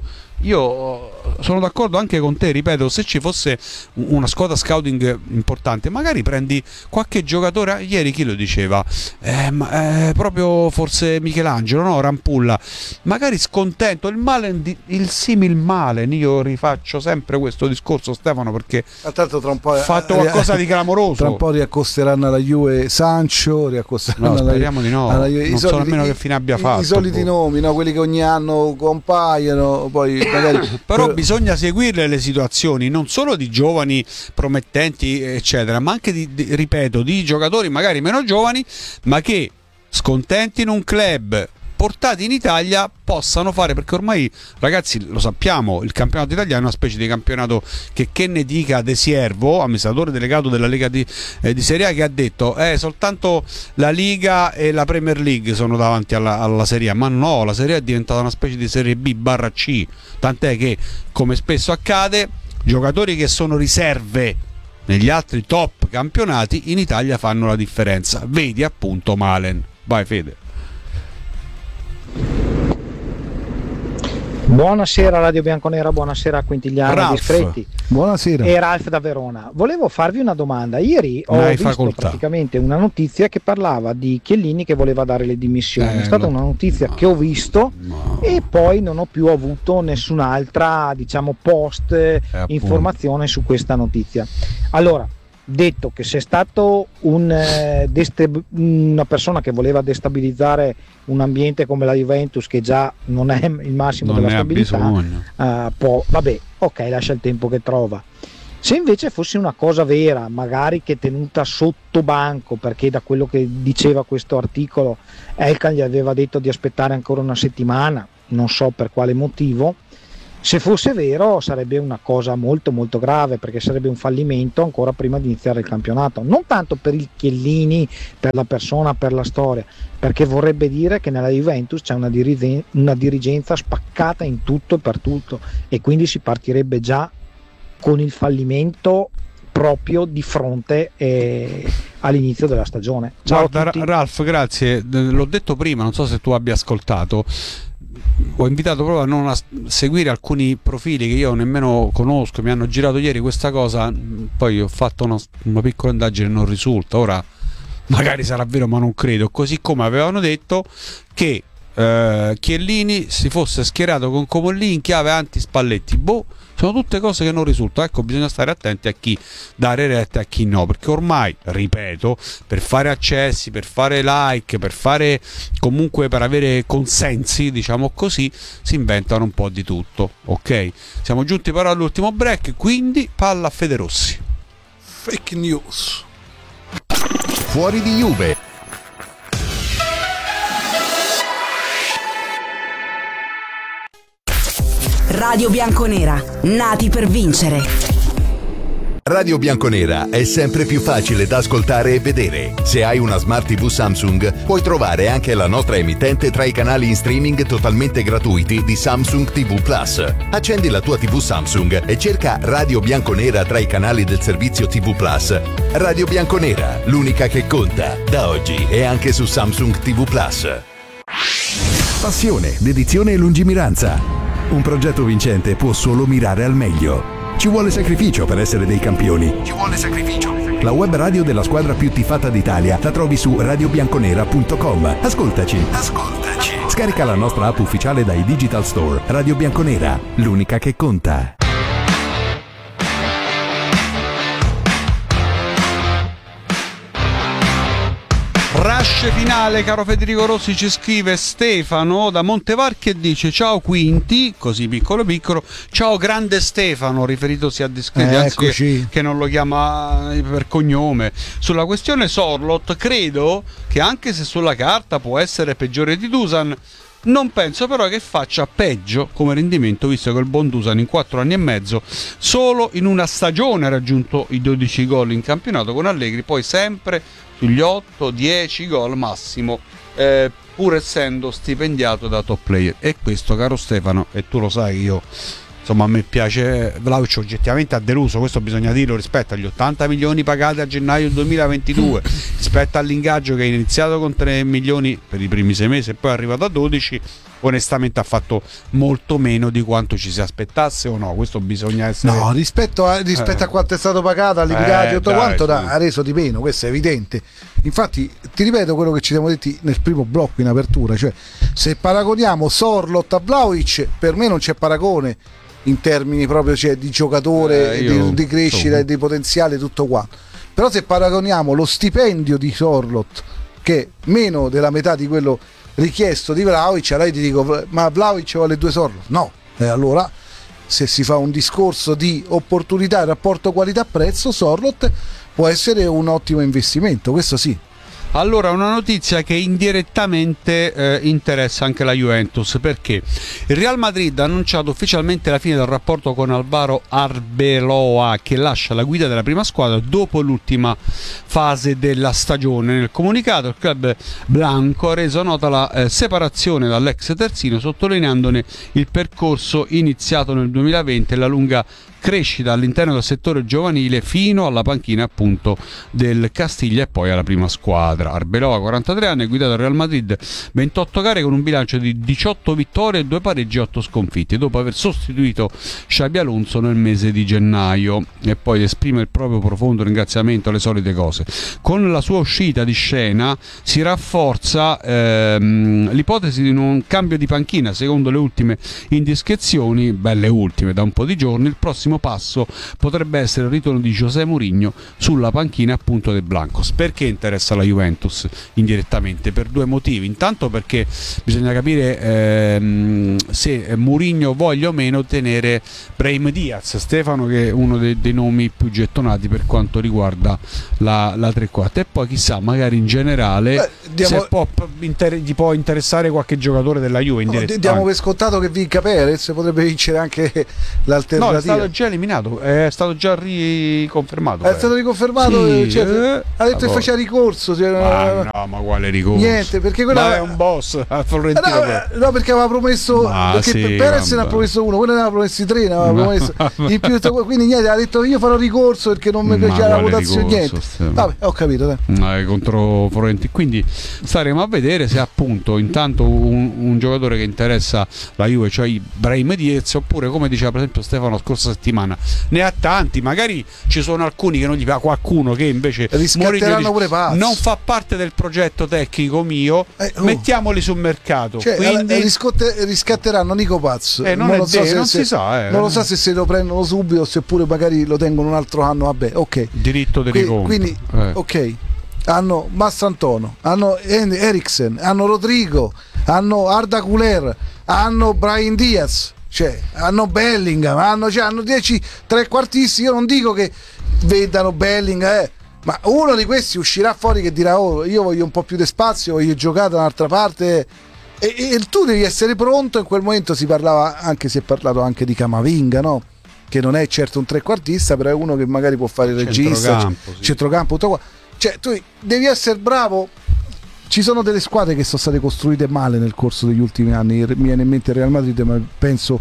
io sono d'accordo anche con te, ripeto, se ci fosse una squadra scouting importante magari prendi qualche giocatore. Ieri chi lo diceva? Eh, ma, eh, proprio forse Michelangelo, no? Rampulla, magari scontento il Malen, il simil Malen, io rifaccio sempre questo discorso, Stefano, perché ha tra un po' fatto qualcosa di clamoroso. Tra un po' riaccosteranno alla Juve Sancho, riaccosteranno no, alla speriamo Juve, di no, alla Juve. non soliti, so nemmeno che fine abbia i, fatto i soliti boh. nomi, no? Quelli che ogni anno compaiono, poi magari però bisogna seguirle le situazioni, non solo di giovani promettenti eccetera, ma anche di, di, ripeto, di giocatori magari meno giovani ma che scontenti in un club, portati in Italia, possano fare, perché ormai ragazzi lo sappiamo, il campionato italiano è una specie di campionato che, che ne dica De Siervo, amministratore delegato della Lega di, eh, di Serie A, che ha detto eh, soltanto la Liga e la Premier League sono davanti alla, alla Serie A, ma no, la Serie A è diventata una specie di Serie B barra C, tant'è che, come spesso accade, giocatori che sono riserve negli altri top campionati in Italia fanno la differenza. Vedi appunto Malen. Vai Fede. Buonasera Radio Bianconera, buonasera a Quintigliano Ralph. Discretti. Buonasera. E Ralph da Verona. Volevo farvi una domanda. Ieri ho Hai visto facoltà. praticamente una notizia che parlava di Chiellini che voleva dare le dimissioni. Eh, È stata lo- una notizia no. che ho visto No. e poi non ho più avuto nessun'altra, diciamo, post eh, appunto. informazione su questa notizia. Allora, detto che c'è stato un, eh, deste- una persona che voleva destabilizzare un ambiente come la Juventus, che già non è il massimo Non della ne ha stabilità, bisogno. eh, può, vabbè, ok, lascia il tempo che trova. Se invece fosse una cosa vera, magari che tenuta sotto banco, perché da quello che diceva questo articolo Elkan gli aveva detto di aspettare ancora una settimana, non so per quale motivo, se fosse vero sarebbe una cosa molto molto grave, perché sarebbe un fallimento ancora prima di iniziare il campionato, non tanto per il Chiellini, per la persona, per la storia, perché vorrebbe dire che nella Juventus c'è una, dirige- una dirigenza spaccata in tutto e per tutto, e quindi si partirebbe già con il fallimento proprio di fronte eh, all'inizio della stagione. Ciao Guarda, a tutti. Ra- Ralph, grazie. L'ho detto prima, non so se tu abbia ascoltato. Ho invitato proprio a non as- seguire alcuni profili che io nemmeno conosco. Mi hanno girato ieri questa cosa. Poi ho fatto una, una piccola indagine e non risulta. Ora magari sarà vero, ma non credo. Così come avevano detto che eh, Chiellini si fosse schierato con Comolli in chiave anti-Spalletti. Boh, sono tutte cose che non risultano. Ecco, bisogna stare attenti a chi dare retta e a chi no, perché ormai, ripeto, per fare accessi, per fare like, per fare comunque per avere consensi, diciamo così, si inventano un po' di tutto. Ok? Siamo giunti però all'ultimo break, quindi palla a Federossi. Fake news. Fuori di Juve. Radio Bianconera, nati per vincere. Radio Bianconera è sempre più facile da ascoltare e vedere. Se hai una Smart tivù Samsung, puoi trovare anche la nostra emittente tra i canali in streaming totalmente gratuiti di Samsung tivù Plus. Accendi la tua tivù Samsung e cerca Radio Bianconera tra i canali del servizio tivù Plus. Radio Bianconera, l'unica che conta, da oggi e anche su Samsung tivù Plus. Passione, dedizione e lungimiranza. Un progetto vincente può solo mirare al meglio. Ci vuole sacrificio per essere dei campioni. Ci vuole sacrificio. La web radio della squadra più tifata d'Italia la trovi su radio bianconera punto com. Ascoltaci. Ascoltaci. Scarica la nostra app ufficiale dai Digital Store. Radio Bianconera, l'unica che conta. Rush finale, caro Federico Rossi, ci scrive Stefano da Montevarchi e dice: ciao Quinti, così piccolo piccolo, ciao grande Stefano, riferitosi a Discreti, Eh, anzi che, eccoci. che non lo chiama per cognome. Sulla questione Sorlot credo che anche se sulla carta può essere peggiore di Dusan, non penso però che faccia peggio come rendimento, visto che il buon Dusan in quattro anni e mezzo solo in una stagione ha raggiunto i dodici gol in campionato con Allegri, poi sempre sugli otto dieci gol massimo, eh, pur essendo stipendiato da top player. E questo, caro Stefano, e tu lo sai, io insomma a me piace, Vlahovic oggettivamente ha deluso, questo bisogna dirlo, rispetto agli ottanta milioni pagati a gennaio duemilaventidue, rispetto all'ingaggio che è iniziato con tre milioni per i primi sei mesi e poi è arrivato a dodici. Onestamente ha fatto molto meno di quanto ci si aspettasse, o no? Questo bisogna essere... No, rispetto a, rispetto Eh. a quanto è stato pagato all'ingaggio, Eh, tutto dai, quanto sì. da- ha reso di meno, questo è evidente. Infatti ti ripeto quello che ci siamo detti nel primo blocco in apertura, cioè se paragoniamo Sorlot a Vlahovic, per me non c'è paragone in termini proprio, cioè, di giocatore, Eh, io- di, di crescita insomma. e di potenziale, tutto qua. Però se paragoniamo lo stipendio di Sorlot, che è meno della metà di quello richiesto di Vlahovic, allora io ti dico: ma Vlahovic vuole due Sorlot? No. E allora, se si fa un discorso di opportunità e rapporto qualità-prezzo, Sorlot può essere un ottimo investimento, questo sì. Allora, una notizia che indirettamente eh, interessa anche la Juventus, perché il Real Madrid ha annunciato ufficialmente la fine del rapporto con Álvaro Arbeloa, che lascia la guida della prima squadra dopo l'ultima fase della stagione. Nel comunicato il club blanco ha reso nota la eh, separazione dall'ex terzino, sottolineandone il percorso iniziato nel duemilaventi e la lunga crescita all'interno del settore giovanile fino alla panchina appunto del Castiglia e poi alla prima squadra. Arbeloa, quarantatré anni, ha guidato il Real Madrid ventotto gare con un bilancio di diciotto vittorie, due pareggi e otto sconfitte, dopo aver sostituito Xabi Alonso nel mese di gennaio, e poi esprime il proprio profondo ringraziamento alle solite cose. Con la sua uscita di scena si rafforza ehm, l'ipotesi di un cambio di panchina. Secondo le ultime indiscrezioni, belle ultime da un po' di giorni, il prossimo passo potrebbe essere il ritorno di José Mourinho sulla panchina appunto del Blancos. Perché interessa la Juventus indirettamente? Per due motivi. Intanto perché bisogna capire ehm, se Mourinho voglia o meno tenere Brahim Diaz, Stefano, che è uno dei, dei nomi più gettonati per quanto riguarda la, la tre quarti, e poi chissà, magari in generale Beh, diamo... se può, inter- gli può interessare qualche giocatore della Juve no, diamo per scontato che vinca Perez, potrebbe vincere anche l'alternativa. No, è stato già eliminato, è stato già riconfermato. È Perez. stato riconfermato, sì, cioè, eh, ha detto che faceva ricorso. Cioè, ah, no, ma quale ricorso? Niente, perché quella ma è un boss a Florentino. No, no, perché aveva promesso, ma perché sì, Perez ne ha promesso uno, quello ne aveva promessi tre, ne aveva promesso in più, quindi niente, ha detto io farò ricorso perché non mi piace la votazione, niente. Vabbè, ho capito. Dai. Contro Florentino, quindi staremo a vedere se appunto intanto un, un giocatore che interessa la Juve, cioè Brahim Diaz, oppure come diceva per esempio Stefano la scorsa settimana, ne ha tanti, magari ci sono alcuni che non gli fa, qualcuno che invece riscatteranno pure pazzi, non fa parte del progetto tecnico mio, eh, oh. mettiamoli sul mercato, cioè, quindi riscotte, riscatteranno Nico Pazzo, eh, non, non, lo so de- se, non se, si sa eh. non lo so se se lo prendono subito, seppure magari lo tengono un altro anno, vabbè, ok, diritto di ricontro, quindi eh. ok, hanno Mastrantono, hanno Eriksen, hanno Rodrigo, hanno Arda Güler, hanno Brahim Diaz, cioè hanno Bellingham, hanno, cioè, hanno dieci trequartisti. Io non dico che vedano Bellingham, eh, ma uno di questi uscirà fuori che dirà oh, io voglio un po' più di spazio, voglio giocare da un'altra parte, e, e tu devi essere pronto. In quel momento si parlava anche, si è parlato anche di Camavinga, no? Che non è certo un trequartista, però è uno che magari può fare il regista, centrocampo, sì. centrocampo tutto qua. Cioè tu devi essere bravo. Ci sono delle squadre che sono state costruite male nel corso degli ultimi anni, mi viene in mente il Real Madrid, ma penso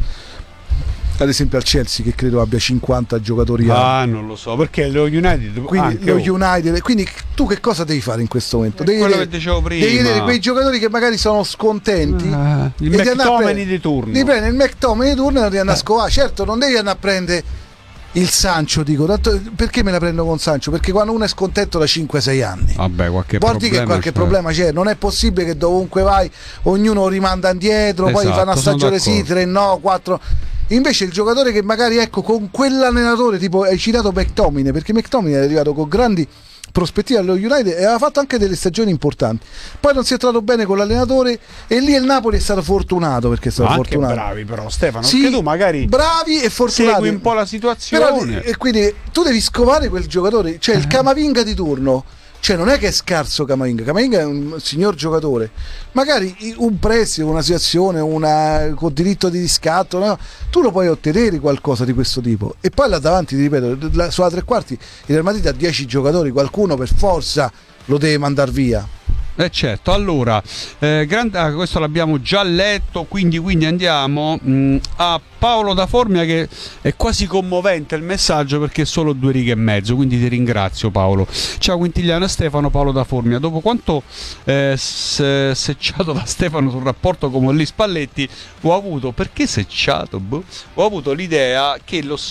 ad esempio al Chelsea che credo abbia cinquanta giocatori. Ah, non lo so, perché lo United, quindi lo United, quindi tu che cosa devi fare in questo momento? Devi quello vedere, che dicevo prima, devi vedere quei giocatori che magari sono scontenti, ah, il McTominay di turno, devi prendere il McTominay di turno e non devi andare a scovare. Certo, non devi andare a prendere il Sancho, dico, tanto, perché me la prendo con Sancho? Perché quando uno è scontento da cinque sei anni, vabbè, qualche vuol dire che qualche c'è. problema c'è. Non è possibile che dovunque vai ognuno rimanda indietro, esatto, poi fa una stagione sì, tre no, quattro. Invece il giocatore che magari, ecco, con quell'allenatore, tipo hai citato McTominay, perché McTominay è arrivato con grandi prospettive allo United e aveva fatto anche delle stagioni importanti, poi non si è trovato bene con l'allenatore e lì il Napoli è stato fortunato, perché è stato anche fortunato. Bravi però Stefano, sì, che tu magari bravi e fortunati, segui un po' la situazione, però, e quindi tu devi scovare quel giocatore, cioè il Camavinga di turno. Cioè non è che è scarso Camavinga, Camavinga è un signor giocatore, magari un prestito, una situazione, una, con diritto di riscatto, no? Tu lo puoi ottenere qualcosa di questo tipo, e poi là davanti, ti ripeto, la, sulla tre quarti il Real Madrid ha dieci giocatori, qualcuno per forza lo deve mandare via. Eh certo, allora, eh, grand- ah, questo l'abbiamo già letto, quindi, quindi andiamo mh, a Paolo da Formia, che è quasi commovente il messaggio perché è solo due righe e mezzo, quindi ti ringrazio Paolo. Ciao Quintigliano e Stefano, Paolo da Formia. Dopo quanto eh, se- secciato da Stefano sul rapporto con Molli Spalletti, ho avuto, perché secciato? Boh, ho avuto l'idea che lo...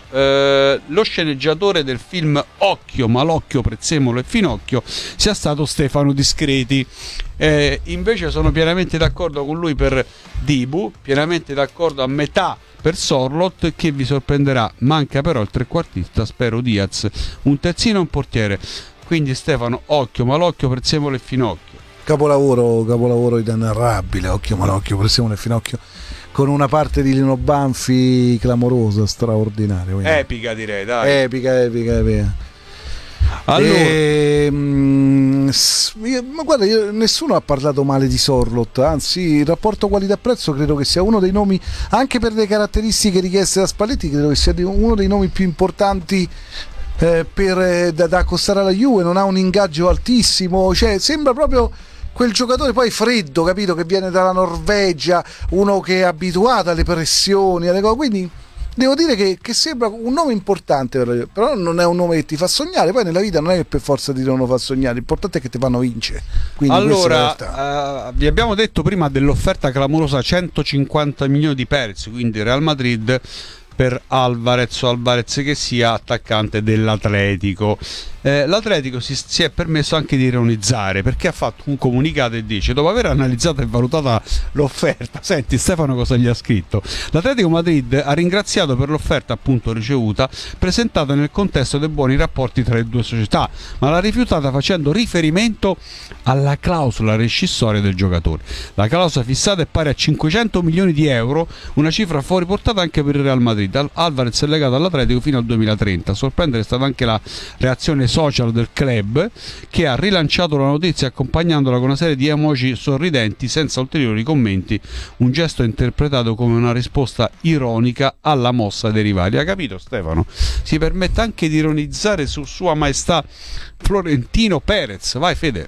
Uh, lo sceneggiatore del film Occhio, Malocchio, Prezzemolo e Finocchio sia stato Stefano Discreti. Eh, invece sono pienamente d'accordo con lui per Dibu, pienamente d'accordo a metà per Sorlot, che vi sorprenderà. Manca però il trequartista, spero Diaz, un terzino e un portiere. Quindi Stefano, Occhio, Malocchio, Prezzemolo e Finocchio. Capolavoro, capolavoro inenarrabile, Occhio, Malocchio, Prezzemolo e Finocchio, con una parte di Lino Banfi clamorosa, straordinaria, quindi. Epica, direi, dai. Epica, epica, epica. Allora, e, mm, ma guarda, io, nessuno ha parlato male di Sorlot, anzi il rapporto qualità-prezzo credo che sia uno dei nomi, anche per le caratteristiche richieste da Spalletti, credo che sia uno dei nomi più importanti eh, per, eh, da, da accostare alla Juve. Non ha un ingaggio altissimo, cioè sembra proprio quel giocatore poi freddo, capito, che viene dalla Norvegia, uno che è abituato alle pressioni, alle cose, quindi devo dire che, che sembra un nome importante per la Juve, però non è un nome che ti fa sognare. Poi nella vita non è che per forza ti devono far sognare, l'importante è che ti fanno vincere. Quindi allora, uh, vi abbiamo detto prima dell'offerta clamorosa centocinquanta milioni di Perez, quindi Real Madrid per Alvarez o Alvarez che sia, attaccante dell'Atletico. Eh, L'Atletico si, si è permesso anche di ironizzare, perché ha fatto un comunicato e dice: dopo aver analizzato e valutata l'offerta, senti Stefano cosa gli ha scritto, l'Atletico Madrid ha ringraziato per l'offerta appunto ricevuta, presentata nel contesto dei buoni rapporti tra le due società, ma l'ha rifiutata facendo riferimento alla clausola rescissoria del giocatore. La clausola fissata è pari a cinquecento milioni di euro, una cifra fuori portata anche per il Real Madrid. Alvarez è legato all'Atletico fino al duemilatrenta. A sorprendere è stata anche la reazione social del club, che ha rilanciato la notizia accompagnandola con una serie di emoji sorridenti senza ulteriori commenti, un gesto interpretato come una risposta ironica alla mossa dei rivali. Ha capito Stefano? Si permette anche di ironizzare su Sua Maestà Florentino Perez. Vai Fede.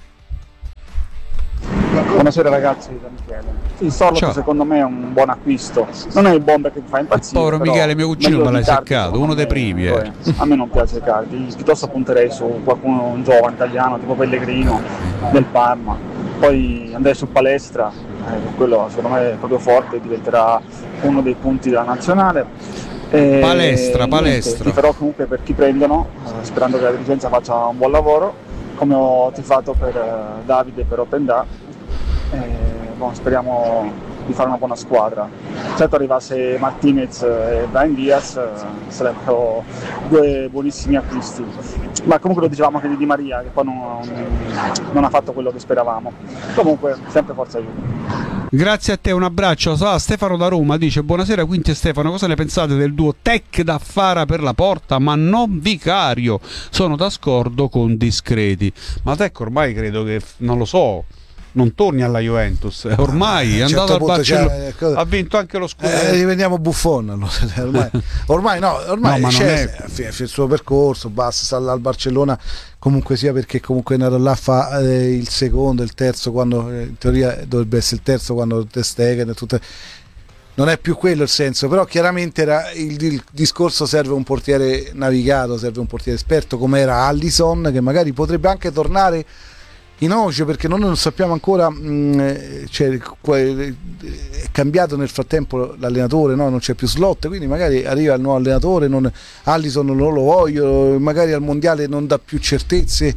Buonasera ragazzi, da Michele. Il Sorlot secondo me è un buon acquisto, non è il bomber che ti fa impazzire. Povero Michele, mio cugino me l'hai seccato, uno dei primi. Eh. A me non piace Cardi, piuttosto punterei su qualcuno, un giovane italiano tipo Pellegrino del Parma, poi andrei su Palestra, eh, quello secondo me è proprio forte, diventerà uno dei punti della nazionale. E palestra, palestra. Ti farò comunque per chi prendono, eh, sperando che la dirigenza faccia un buon lavoro, come ho tifato per eh, Davide e per Open Da. Eh, bon, speriamo di fare una buona squadra. Certo, arrivasse Martinez e Brian Diaz eh, sarebbero due buonissimi acquisti, ma comunque lo dicevamo anche di Di Maria, che poi non, non ha fatto quello che speravamo. Comunque sempre forza Juve. Grazie a te, un abbraccio. Ah, Stefano da Roma dice: buonasera Quinti e Stefano, cosa ne pensate del duo Tec da Fara per la porta ma non Vicario? Sono d'accordo con Discreti. Ma Tec ormai credo che, non lo so, non torni alla Juventus, ormai è andato certo al Barcellona, ha vinto anche lo scudetto. Eh, diventiamo Buffon ormai, ormai no, ormai no, c'è, è... il suo percorso, basta, sta al Barcellona comunque sia, perché comunque è andato là, fa eh, il secondo, il terzo, quando eh, in teoria dovrebbe essere il terzo quando Ter Stegen e tutte. Non è più quello il senso, però chiaramente era il, il discorso: serve un portiere navigato, serve un portiere esperto come era Allison, che magari potrebbe anche tornare in auge, perché noi non sappiamo ancora, mh, cioè, è cambiato nel frattempo l'allenatore, no? Non c'è più Slot, quindi magari arriva il nuovo allenatore, non, Allison non lo voglio, magari al mondiale non dà più certezze,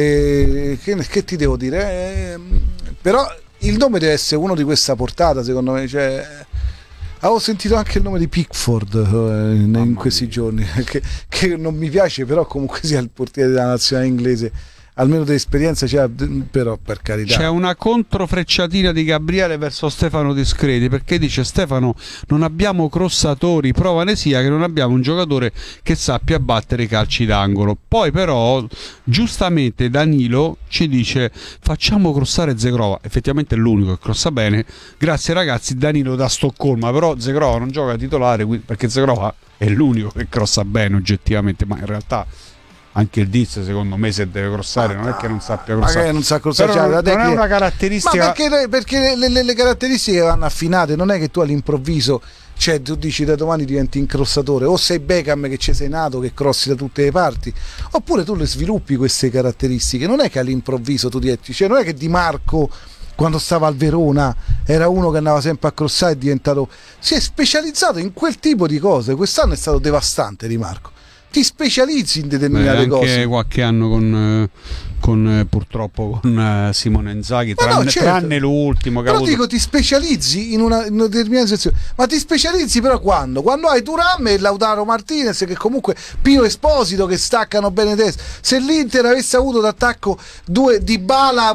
eh, che, che ti devo dire, eh, però il nome deve essere uno di questa portata secondo me, cioè, avevo sentito anche il nome di Pickford eh, in questi giorni, che, che non mi piace, però comunque sia il portiere della nazionale inglese, almeno dell'esperienza c'è, però per carità. C'è una controfrecciatina di Gabriele verso Stefano Discreti, perché dice: Stefano, non abbiamo crossatori, prova ne sia che non abbiamo un giocatore che sappia battere i calci d'angolo. Poi però giustamente Danilo ci dice: facciamo crossare Zegrova. Effettivamente è l'unico che crossa bene, grazie ragazzi. Danilo da Stoccolma. Però Zegrova non gioca titolare, perché Zegrova è l'unico che crossa bene oggettivamente, ma in realtà anche il Diz secondo me, se deve crossare, non è che non sappia crossare, non sa crossare, cioè, non tecnica... è una caratteristica, ma perché, perché le, le, le caratteristiche vanno affinate, non è che tu all'improvviso, cioè tu dici da domani diventi incrossatore, o sei Beckham che ci sei nato, che crossi da tutte le parti, oppure tu le sviluppi queste caratteristiche, non è che all'improvviso tu diventi, cioè non è che Di Marco quando stava al Verona era uno che andava sempre a crossare, è diventato, si è specializzato in quel tipo di cose. Quest'anno è stato devastante Di Marco, ti specializzi in determinate Beh, anche cose. Qualche anno con, con purtroppo con Simone Inzaghi, tranne, no, certo. tranne l'ultimo che però avuto... dico, ti specializzi in una, in una determinata sezione, ma ti specializzi però quando? Quando hai Thuram e Lautaro Martinez, che comunque Pio Esposito, che staccano bene destra. Se l'Inter avesse avuto d'attacco due Dybala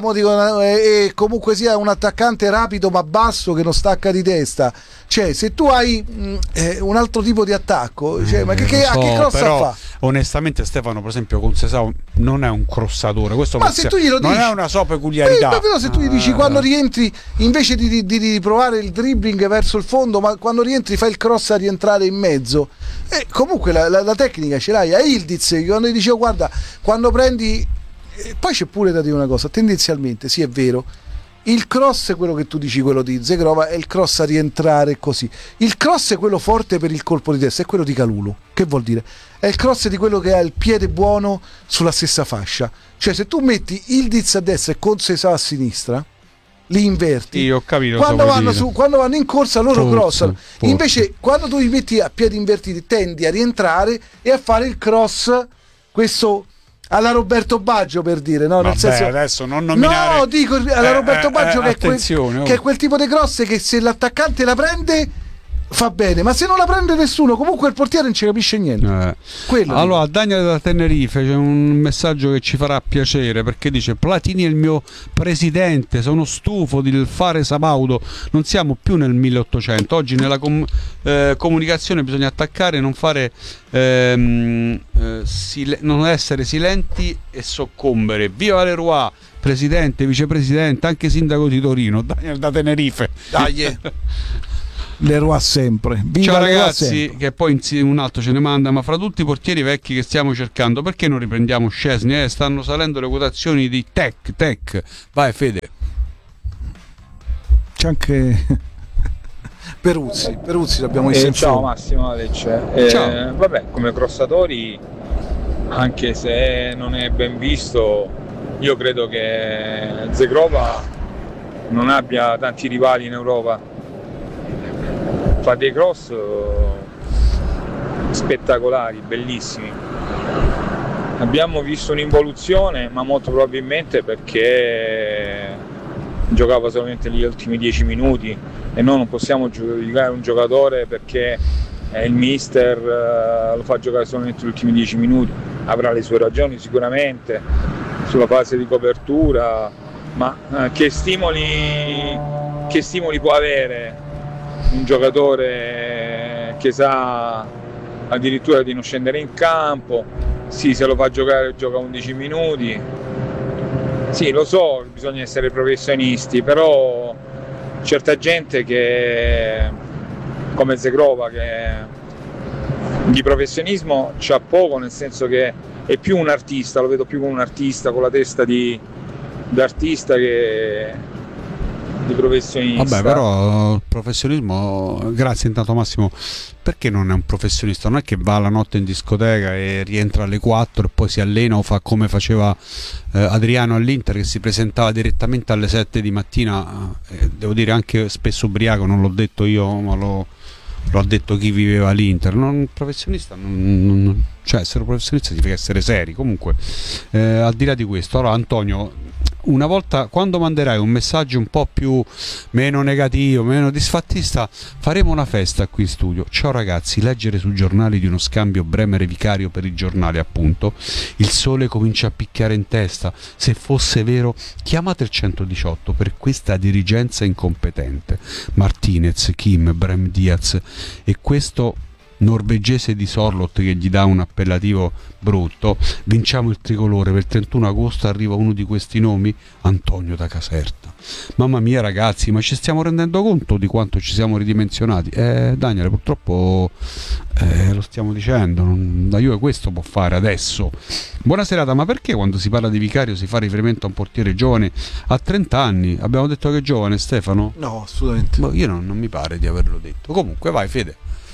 e comunque sia un attaccante rapido ma basso che non stacca di testa, cioè se tu hai mh, eh, un altro tipo di attacco, cioè, ma che, che, so, che cross però, fa? Onestamente Stefano per esempio con Sesao non è un crossatore, questo ma se tu glielo non dici, è una sua peculiarità, eh, però se tu gli dici ah. quando rientri, invece di, di, di, di provare il dribbling verso il fondo, ma quando rientri fai il cross a rientrare in mezzo, eh, comunque la, la, la tecnica ce l'hai. A Ildiz quando gli dicevo guarda, quando prendi, eh, poi c'è pure da dire una cosa, tendenzialmente sì è vero, il cross è quello che tu dici, quello di Zegrova, è il cross a rientrare così. Il cross è quello forte per il colpo di testa, è quello di Kalulu. Che vuol dire? È il cross di quello che ha il piede buono sulla stessa fascia. Cioè se tu metti Ildiz a destra e Conceição a sinistra, li inverti. Io ho capito quando, vanno su, quando vanno in corsa loro forse, crossano. Forse. Invece quando tu li metti a piedi invertiti tendi a rientrare e a fare il cross, questo alla Roberto Baggio, per dire, no? Nel Vabbè, senso, adesso non nominare. No, dico alla eh, Roberto Baggio eh, che, è quel, oh. che è quel tipo di cross che se l'attaccante la prende fa bene, ma se non la prende nessuno comunque il portiere non ci capisce niente. Eh. Quello allora dico. Daniele da Tenerife c'è un messaggio che ci farà piacere, perché dice: Platini è il mio presidente, sono stufo di fare Sabaudo, non siamo più nel milleottocento, oggi nella com- eh, comunicazione bisogna attaccare, non fare ehm, eh, sil- non essere silenti e soccombere. Viva Leroy, presidente, vicepresidente, anche sindaco di Torino. Daniele da Tenerife. Dai. Leroy sempre. Viva Ciao Leroy ragazzi, sempre. che poi un altro ce ne manda: ma fra tutti i portieri vecchi che stiamo cercando, perché non riprendiamo Szczesny? Eh, stanno salendo le quotazioni di Tech Tech. Vai Fede. C'è anche Peruzzi, Peruzzi l'abbiamo visto eh, in ciao fuori. Massimo Alec. Eh, ciao. Vabbè, come crossatori, anche se non è ben visto, io credo che Zegrova non abbia tanti rivali in Europa. Fa dei cross spettacolari, bellissimi. Abbiamo visto un'involuzione, ma molto probabilmente perché giocava solamente gli ultimi dieci minuti e noi non possiamo giudicare un giocatore perché il mister lo fa giocare solamente gli ultimi dieci minuti. Avrà le sue ragioni sicuramente sulla fase di copertura, ma che stimoli, che stimoli può avere un giocatore che sa addirittura di non scendere in campo? Sì, se lo fa giocare gioca undici minuti. Sì, lo so, bisogna essere professionisti, però certa gente che come Zegrova, che di professionismo c'ha poco, nel senso che è più un artista, lo vedo più come un artista, con la testa di d'artista che di professionista. Vabbè, però il professionismo, grazie intanto Massimo, perché non è un professionista? Non è che va la notte in discoteca e rientra alle quattro e poi si allena o fa come faceva eh, Adriano all'Inter, che si presentava direttamente alle sette di mattina, eh, devo dire anche spesso ubriaco, non l'ho detto io, ma lo, lo ha detto chi viveva all'Inter. Non, professionista non, non, cioè essere professionista significa essere seri. Comunque eh, al di là di questo, allora Antonio, una volta, quando manderai un messaggio un po' più meno negativo, meno disfattista, faremo una festa qui in studio. Ciao ragazzi, leggere sui giornali di uno scambio Bremer vicario per i giornali, appunto, il sole comincia a picchiare in testa. Se fosse vero, chiamate il centodiciotto per questa dirigenza incompetente. Martinez, Kim, Brem Diaz e questo norvegese di Sorlot che gli dà un appellativo brutto. Vinciamo il tricolore. Per il trentuno agosto arriva uno di questi nomi, Antonio da Caserta. Mamma mia ragazzi, ma ci stiamo rendendo conto di quanto ci siamo ridimensionati? Eh Daniele, purtroppo eh, lo stiamo dicendo, non, la Juve questo può fare adesso. Buona serata. Ma perché quando si parla di vicario si fa riferimento a un portiere giovane a trenta anni? Abbiamo detto che è giovane, Stefano? No, assolutamente. Boh, io non, non mi pare di averlo detto. Comunque vai Fede.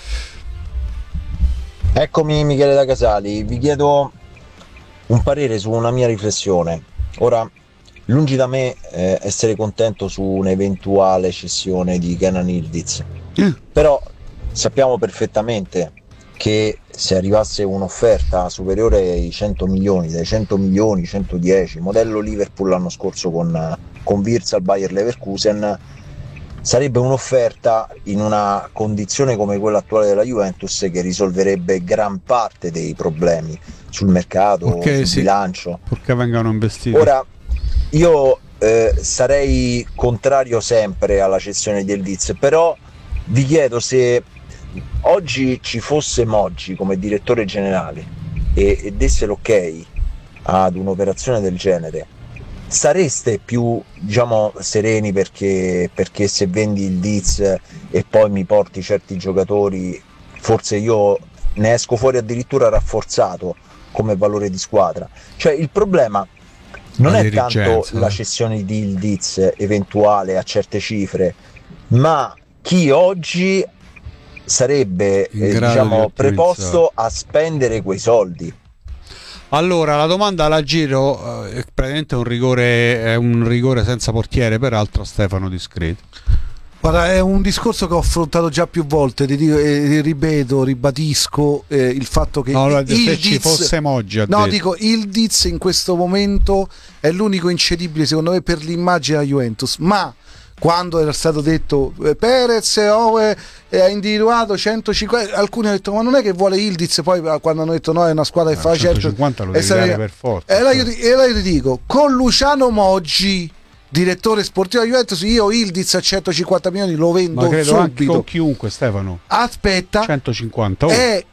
Eccomi Michele da Casali, vi chiedo un parere su una mia riflessione. Ora, lungi da me eh, essere contento su un'eventuale cessione di Kenan Ildiz, mm. però sappiamo perfettamente che se arrivasse un'offerta superiore ai cento milioni, dai cento milioni, centodieci, modello Liverpool l'anno scorso con, con Wirtz al Bayer Leverkusen, sarebbe un'offerta in una condizione come quella attuale della Juventus che risolverebbe gran parte dei problemi sul mercato, okay, sul sì. bilancio. Perché vengano investiti. Ora, io eh, sarei contrario sempre alla cessione di Ildiz, però vi chiedo se oggi ci fosse Moggi come direttore generale e, e desse l'ok ad un'operazione del genere, sareste più, diciamo, sereni perché, perché se vendi il Diz e poi mi porti certi giocatori, forse io ne esco fuori addirittura rafforzato come valore di squadra? Cioè il problema non la è tanto dirigenza, la eh. cessione di Ildiz eventuale a certe cifre, ma chi oggi sarebbe In eh, grado di diciamo ottimizzare. preposto a spendere quei soldi. Allora, la domanda la giro, eh, è praticamente un rigore, è un rigore senza portiere, peraltro Stefano Discreto. Guarda, è un discorso che ho affrontato già più volte, ti dico, eh, ripeto, ribadisco eh, il fatto che No, se Ildiz, ci fosse Moggi, ha no, detto. dico, Ildiz in questo momento è l'unico incedibile secondo me per l'immagine della Juventus, ma quando era stato detto eh, Perez oh, eh, ha individuato centocinquanta, alcuni hanno detto ma non è che vuole Ildiz, poi quando hanno detto no è una squadra che Eh, fa centocinquanta certo lo devi sarebbe- dare per forza, e allora io, cioè. ti- e allora io ti dico, con Luciano Moggi direttore sportivo della Juventus, io Ildiz a centocinquanta milioni lo vendo Ma credo anche subito. con chiunque, Stefano. Aspetta, centocinquanta. Oh. e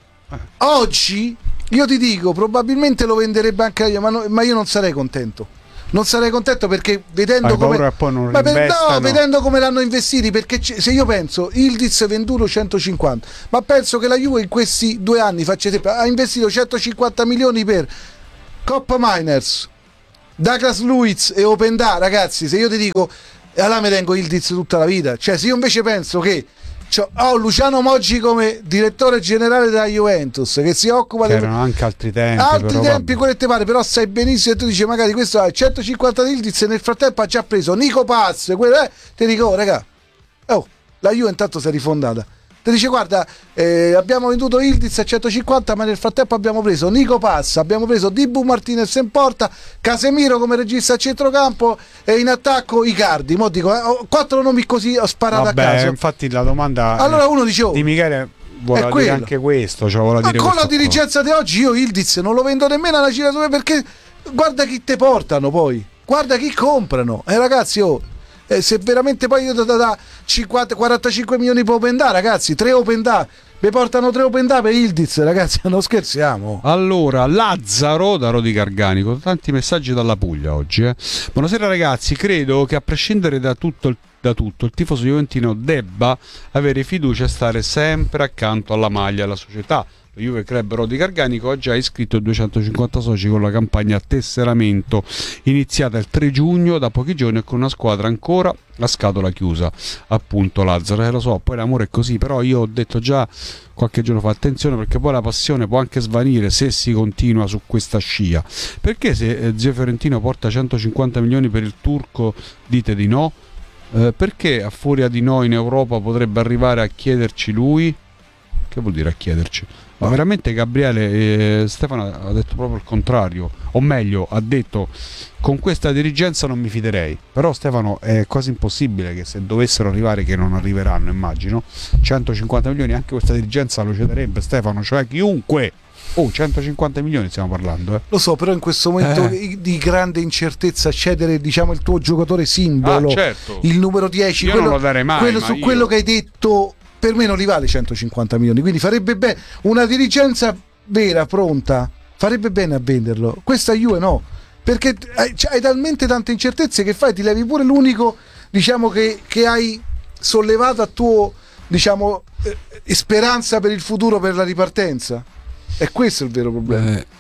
oggi io ti dico probabilmente lo venderebbe anche io, ma, no- ma io non sarei contento. Non sarei contento perché vedendo Hai come paura che poi non ma per- no, reinvestano? vedendo come l'hanno investiti, perché c- se io penso Ildiz venduto centocinquanta, ma penso che la Juve in questi due anni faccia tempo, ha investito centocinquanta milioni per Coppa Miners, Douglas Luiz e Openda, ragazzi, se io ti dico allora mi tengo Ildiz tutta la vita, cioè se io invece penso che c'ho- ho Luciano Moggi come direttore generale della Juventus che si occupa di C'erano anche altri tempi. altri però tempi, vabbè. quello che te pare, però sai benissimo e tu dici magari questo ha centocinquanta di Ildiz e nel frattempo ha già preso Nico Paz, quello, eh, ti dico oh, raga, oh, la Juve intanto si è rifondata, ti dice guarda eh, abbiamo venduto Ildiz a centocinquanta ma nel frattempo abbiamo preso Nico Paz, abbiamo preso Dibu Martinez in porta, Casemiro come regista a centrocampo e in attacco Icardi, mo dico eh, ho quattro nomi così ho sparato Vabbè, a caso, infatti la domanda allora uno dice oh, di Michele voleva è dire quello. anche questo, cioè voleva ma dire con la questo qua. dirigenza di oggi io Ildiz non lo vendo nemmeno alla Cina due perché guarda chi te portano poi, guarda chi comprano, e eh, ragazzi oh, eh, se veramente poi io da, da, da cinquanta quarantacinque milioni per Openda, ragazzi, tre Openda mi portano tre Openda per Ildiz, ragazzi, non scherziamo. Allora, Lazzaro da Rodi Garganico, tanti messaggi dalla Puglia oggi. Eh. Buonasera ragazzi, credo che a prescindere da tutto il da tutto, il tifoso juventino debba avere fiducia e stare sempre accanto alla maglia e alla società. Lo Juve Club Rodi Garganico ha già iscritto duecentocinquanta soci con la campagna tesseramento iniziata il tre giugno da pochi giorni e con una squadra ancora a scatola chiusa, appunto Lazzaro. Eh, lo so, poi l'amore è così, però io ho detto già qualche giorno fa attenzione perché poi la passione può anche svanire se si continua su questa scia. Perché se eh, zio Fiorentino porta centocinquanta milioni per il turco dite di no? Eh, perché a furia di no in Europa potrebbe arrivare a chiederci lui? Che vuol dire a chiederci? Ma veramente Gabriele eh, Stefano ha detto proprio il contrario, o meglio ha detto con questa dirigenza non mi fiderei, però Stefano è quasi impossibile che se dovessero arrivare, che non arriveranno immagino, centocinquanta milioni anche questa dirigenza lo cederebbe Stefano, cioè chiunque. Oh, centocinquanta milioni stiamo parlando, eh. Lo so, però in questo momento Eh. di grande incertezza cedere diciamo il tuo giocatore simbolo, Ah, certo. il numero dieci, Io quello, non lo darei mai, quello ma su io- quello che hai detto per me non li vale centocinquanta milioni, quindi farebbe bene una dirigenza vera, pronta, farebbe bene a venderlo. Questa Juve no, perché hai, hai talmente tante incertezze che fai, ti levi pure l'unico diciamo che, che hai sollevato a tuo diciamo eh, speranza per il futuro, per la ripartenza. E questo è il vero problema. Eh,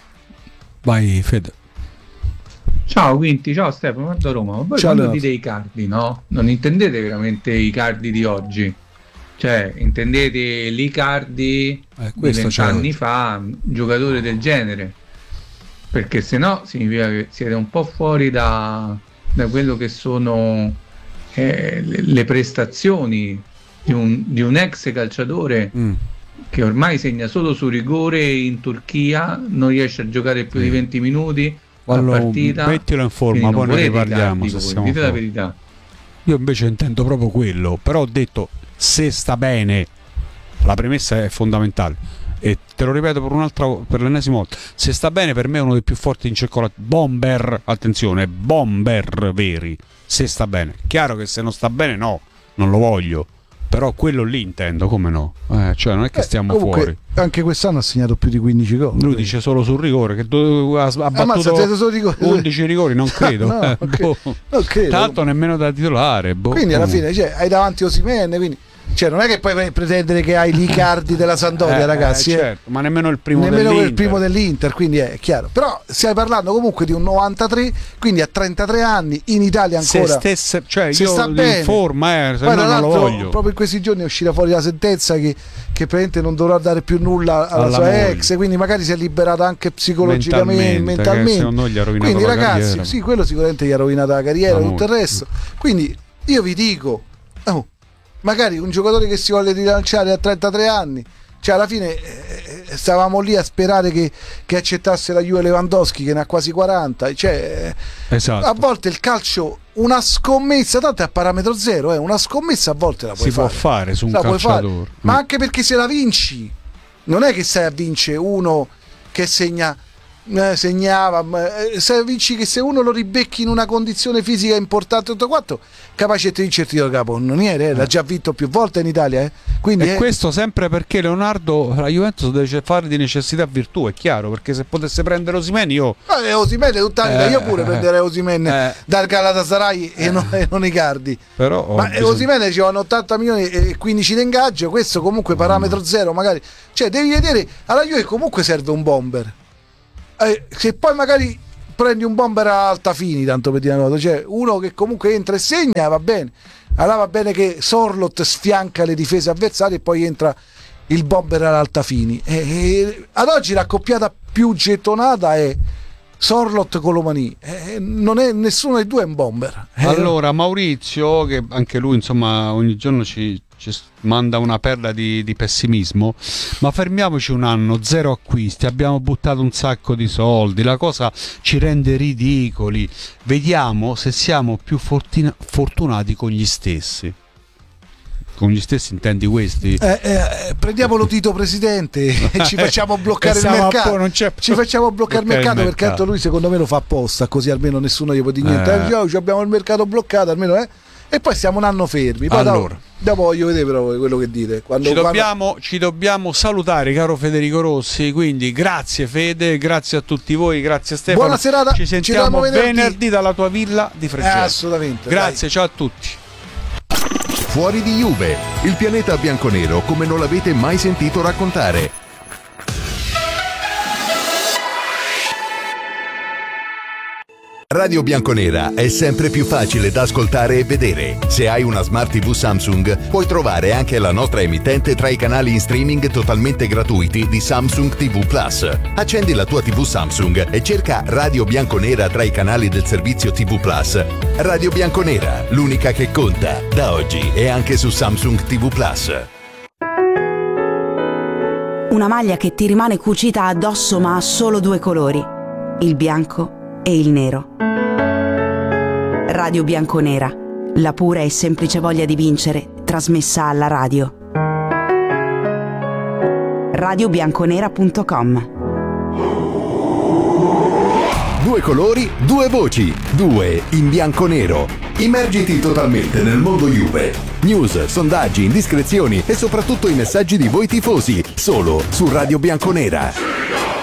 vai Fede. Ciao Quinti, ciao Stefano, guarda Roma, ma voi Ciao, quando Leonardo. dite Icardi, no? Non intendete veramente i Icardi di oggi? Cioè, intendete l'Icardi Eh, di questo c'è vent'anni oggi. fa, un giocatore del genere? Perché se no significa che siete un po' fuori da, da quello che sono eh, le, le prestazioni di un, di un ex calciatore Mm. che ormai segna solo su rigore in Turchia, non riesce a giocare più di venti minuti a Allora, partita. mettilo in forma, Quindi poi non ne volete riparliamo Icardi se voi, siamo dite la fuori. verità. Io invece intendo proprio quello, però ho detto se sta bene, la premessa è fondamentale e te lo ripeto per un'altra per l'ennesima volta, se sta bene per me è uno dei più forti in circolazione, bomber, attenzione, bomber veri, se sta bene. Chiaro che se non sta bene no, non lo voglio, però quello lì intendo, come no? Eh, cioè non è che Eh, stiamo comunque, fuori. anche quest'anno ha segnato più di quindici gol. Lui dice solo sul rigore che do- ha, ha Ammazza, battuto siete solo rigori. undici rigori, non credo. No, eh, non boh. Non credo. Tanto nemmeno da titolare. Boh. Quindi alla fine cioè, hai davanti Osimhen, quindi Cioè, non è che puoi pretendere che hai gli Icardi della Sampdoria, eh, ragazzi. Eh, certo, ma nemmeno il primo nemmeno dell'Inter. il primo dell'Inter, quindi è chiaro. Però stiamo parlando comunque di un novantatré, quindi a trentatré anni, in Italia ancora. Se stesse, cioè se io sta bene. in forma, eh, se Poi, no tra non lo l'altro, voglio. proprio in questi giorni è uscita fuori la sentenza che, che praticamente non dovrà dare più nulla alla, Alla sua moglie. ex, quindi magari si è liberata anche psicologicamente, Mentalmente, mentalmente. che secondo noi gli ha rovinato Quindi la ragazzi, carriera. sì, quello sicuramente gli ha rovinato la carriera, La tutto il moglie. resto. Quindi io vi dico, oh, magari un giocatore che si vuole rilanciare a trentatré anni, cioè alla fine eh, stavamo lì a sperare che, che accettasse la Juve Lewandowski che ne ha quasi quaranta, cioè Esatto. a volte il calcio, una scommessa, tanto è a parametro zero, eh, una scommessa a volte la puoi Si fare, può fare su un La puoi fare. calciatore. Ma anche perché se la vinci non è che stai a vincere uno che segna eh, segnava, ma, eh, se vinci che se uno lo ribecchi in una condizione fisica importante tutto quanto, capace di vincerti il caponnoniere, eh, l'ha già vinto più volte in Italia, eh. Quindi, e eh, questo sempre perché Leonardo, la Juventus deve fare di necessità virtù, è chiaro, perché se potesse prendere Osimhen io eh, Osimhen tutta la vita, Eh, io pure eh, prenderei Osimhen eh. dal Galatasaray e, non, e non Icardi. però ho Ma bisogno- Osimhen ci vanno ottanta milioni e quindici di ingaggio, questo comunque parametro zero magari, cioè devi vedere, alla Juve comunque serve un bomber, eh, se poi magari prendi un bomber a Altafini, tanto per dire una cosa, cioè uno che comunque entra e segna, va bene, allora va bene che Sorlot sfianca le difese avversarie e poi entra il bomber all'Altafini, e, e, ad oggi la coppiata più gettonata è Sorlot Colomani, eh, non è nessuno dei due è un bomber. Eh, Allora Maurizio, che anche lui insomma ogni giorno ci, ci manda una perla di, di pessimismo, ma fermiamoci un anno, zero acquisti, abbiamo buttato un sacco di soldi, la cosa ci rende ridicoli, vediamo se siamo più fortina- fortunati con gli stessi. Con gli stessi intendi questi? Eh, eh, prendiamolo Tito presidente e ci facciamo bloccare il Siamo a mercato, po', non c'è- ci facciamo bloccare il bloccare il mercato, perché mercato. tanto lui secondo me lo fa apposta, così almeno nessuno gli può dire niente. Eh. Eh, ciao, ci abbiamo il mercato bloccato almeno, eh? E poi stiamo un anno fermi, poi Allora. dopo, dopo voglio vedere però quello che dite quando, Ci quando- dobbiamo, ci dobbiamo salutare, caro Federico Rossi, quindi grazie Fede, grazie a tutti voi, grazie Stefano. Buona serata, ci ci sentiamo vediamo venerdì. venerdì dalla tua villa di Eh, Fregene. assolutamente, Grazie, ciao a tutti. Fuori di Juve, il pianeta bianconero come non l'avete mai sentito raccontare. Radio Bianconera è sempre più facile da ascoltare e vedere. Se hai una Smart tivù Samsung, puoi trovare anche la nostra emittente tra i canali in streaming totalmente gratuiti di Samsung ti vu Plus. Accendi la tua tivù Samsung e cerca Radio Bianconera tra i canali del servizio ti vu Plus. Radio Bianconera, l'unica che conta, da oggi e anche su Samsung ti vu Plus. Una maglia che ti rimane cucita addosso ma ha solo due colori, il bianco e il nero. Radio Bianconera, la pura e semplice voglia di vincere, trasmessa alla radio. radio bianconera punto com. Due colori, due voci, due in bianco-nero. Immergiti totalmente nel mondo Juve. News, sondaggi, indiscrezioni e soprattutto i messaggi di voi tifosi, solo su Radio Bianconera.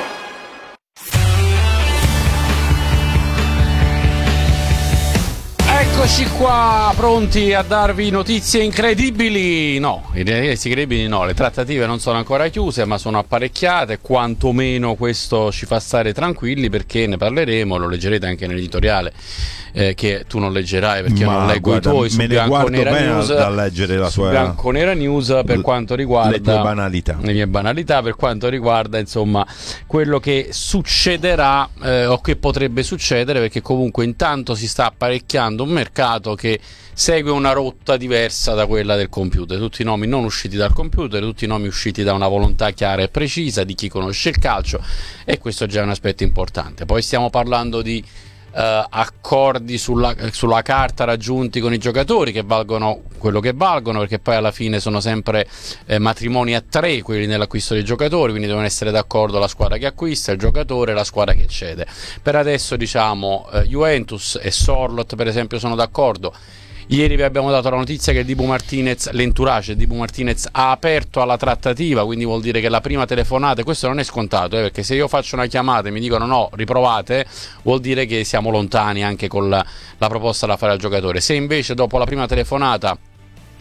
Eccoci qua, pronti a darvi notizie incredibili. No, notizie incredibili no, le trattative non sono ancora chiuse ma sono apparecchiate, quantomeno questo ci fa stare tranquilli perché ne parleremo, lo leggerete anche nell'editoriale eh, che tu non leggerai perché Ma io non leggo guarda, i tuoi su me ne guardo Bianconera bene News, da leggere la su sua- Bianconera News per quanto riguarda le tue banalità. le mie banalità, per quanto riguarda insomma quello che succederà eh, o che potrebbe succedere, perché comunque intanto si sta apparecchiando un mercato che segue una rotta diversa da quella del computer, tutti i nomi non usciti dal computer, tutti i nomi usciti da una volontà chiara e precisa di chi conosce il calcio, e questo già è un aspetto importante. Poi stiamo parlando di Uh, accordi sulla, sulla carta raggiunti con i giocatori che valgono quello che valgono, perché poi alla fine sono sempre eh, matrimoni a tre quelli nell'acquisto dei giocatori, quindi devono essere d'accordo la squadra che acquista, il giocatore e la squadra che cede. Per adesso diciamo eh, Juventus e Sorlot per esempio sono d'accordo. Ieri vi abbiamo dato la notizia che Dibu Martinez, l'entourage Dibu Martinez ha aperto alla trattativa, quindi vuol dire che la prima telefonata, questo non è scontato, eh, perché se io faccio una chiamata e mi dicono no, riprovate, vuol dire che siamo lontani anche con la, la proposta da fare al giocatore. Se invece dopo la prima telefonata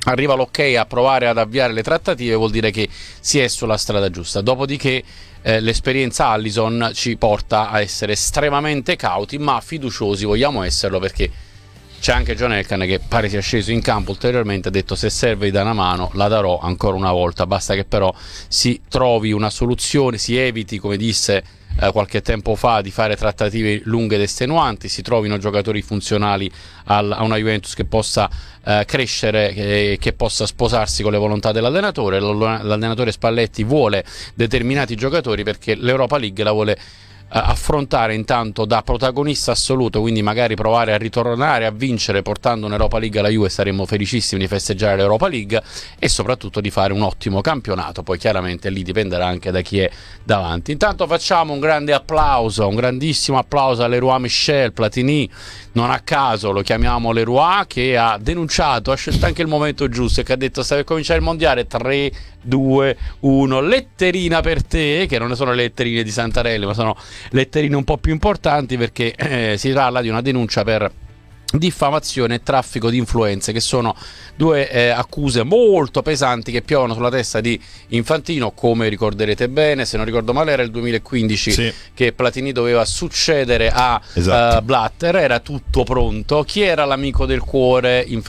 arriva l'ok a provare ad avviare le trattative, vuol dire che si è sulla strada giusta. Dopodiché eh, l'esperienza Allison ci porta a essere estremamente cauti ma fiduciosi, vogliamo esserlo, perché c'è anche John Elkann che pare sia sceso in campo ulteriormente, ha detto: se serve di dare una mano la darò ancora una volta, basta che però si trovi una soluzione, si eviti, come disse eh, qualche tempo fa, di fare trattative lunghe ed estenuanti, si trovino giocatori funzionali al, a una Juventus che possa eh, crescere, che, che possa sposarsi con le volontà dell'allenatore. L'allenatore Spalletti vuole determinati giocatori perché l'Europa League la vuole affrontare intanto da protagonista assoluto, quindi magari provare a ritornare a vincere portando un'Europa League alla Juve, saremmo felicissimi di festeggiare l'Europa League, e soprattutto di fare un ottimo campionato. Poi chiaramente lì dipenderà anche da chi è davanti. Intanto facciamo un grande applauso, un grandissimo applauso a Leroy Michel Platini, non a caso lo chiamiamo Leroy, che ha denunciato, ha scelto anche il momento giusto e che ha detto: sta per cominciare il mondiale, tre, due, uno, letterina per te, che non sono le letterine di Santarelli ma sono letterine un po' più importanti, perché eh, si parla di una denuncia per diffamazione e traffico di influenze, che sono due eh, accuse molto pesanti che piovono sulla testa di Infantino. Come ricorderete bene, se non ricordo male era il duemilaquindici, sì, che Platini doveva succedere a esatto. uh, Blatter, era tutto pronto, chi era l'amico del cuore? Infantino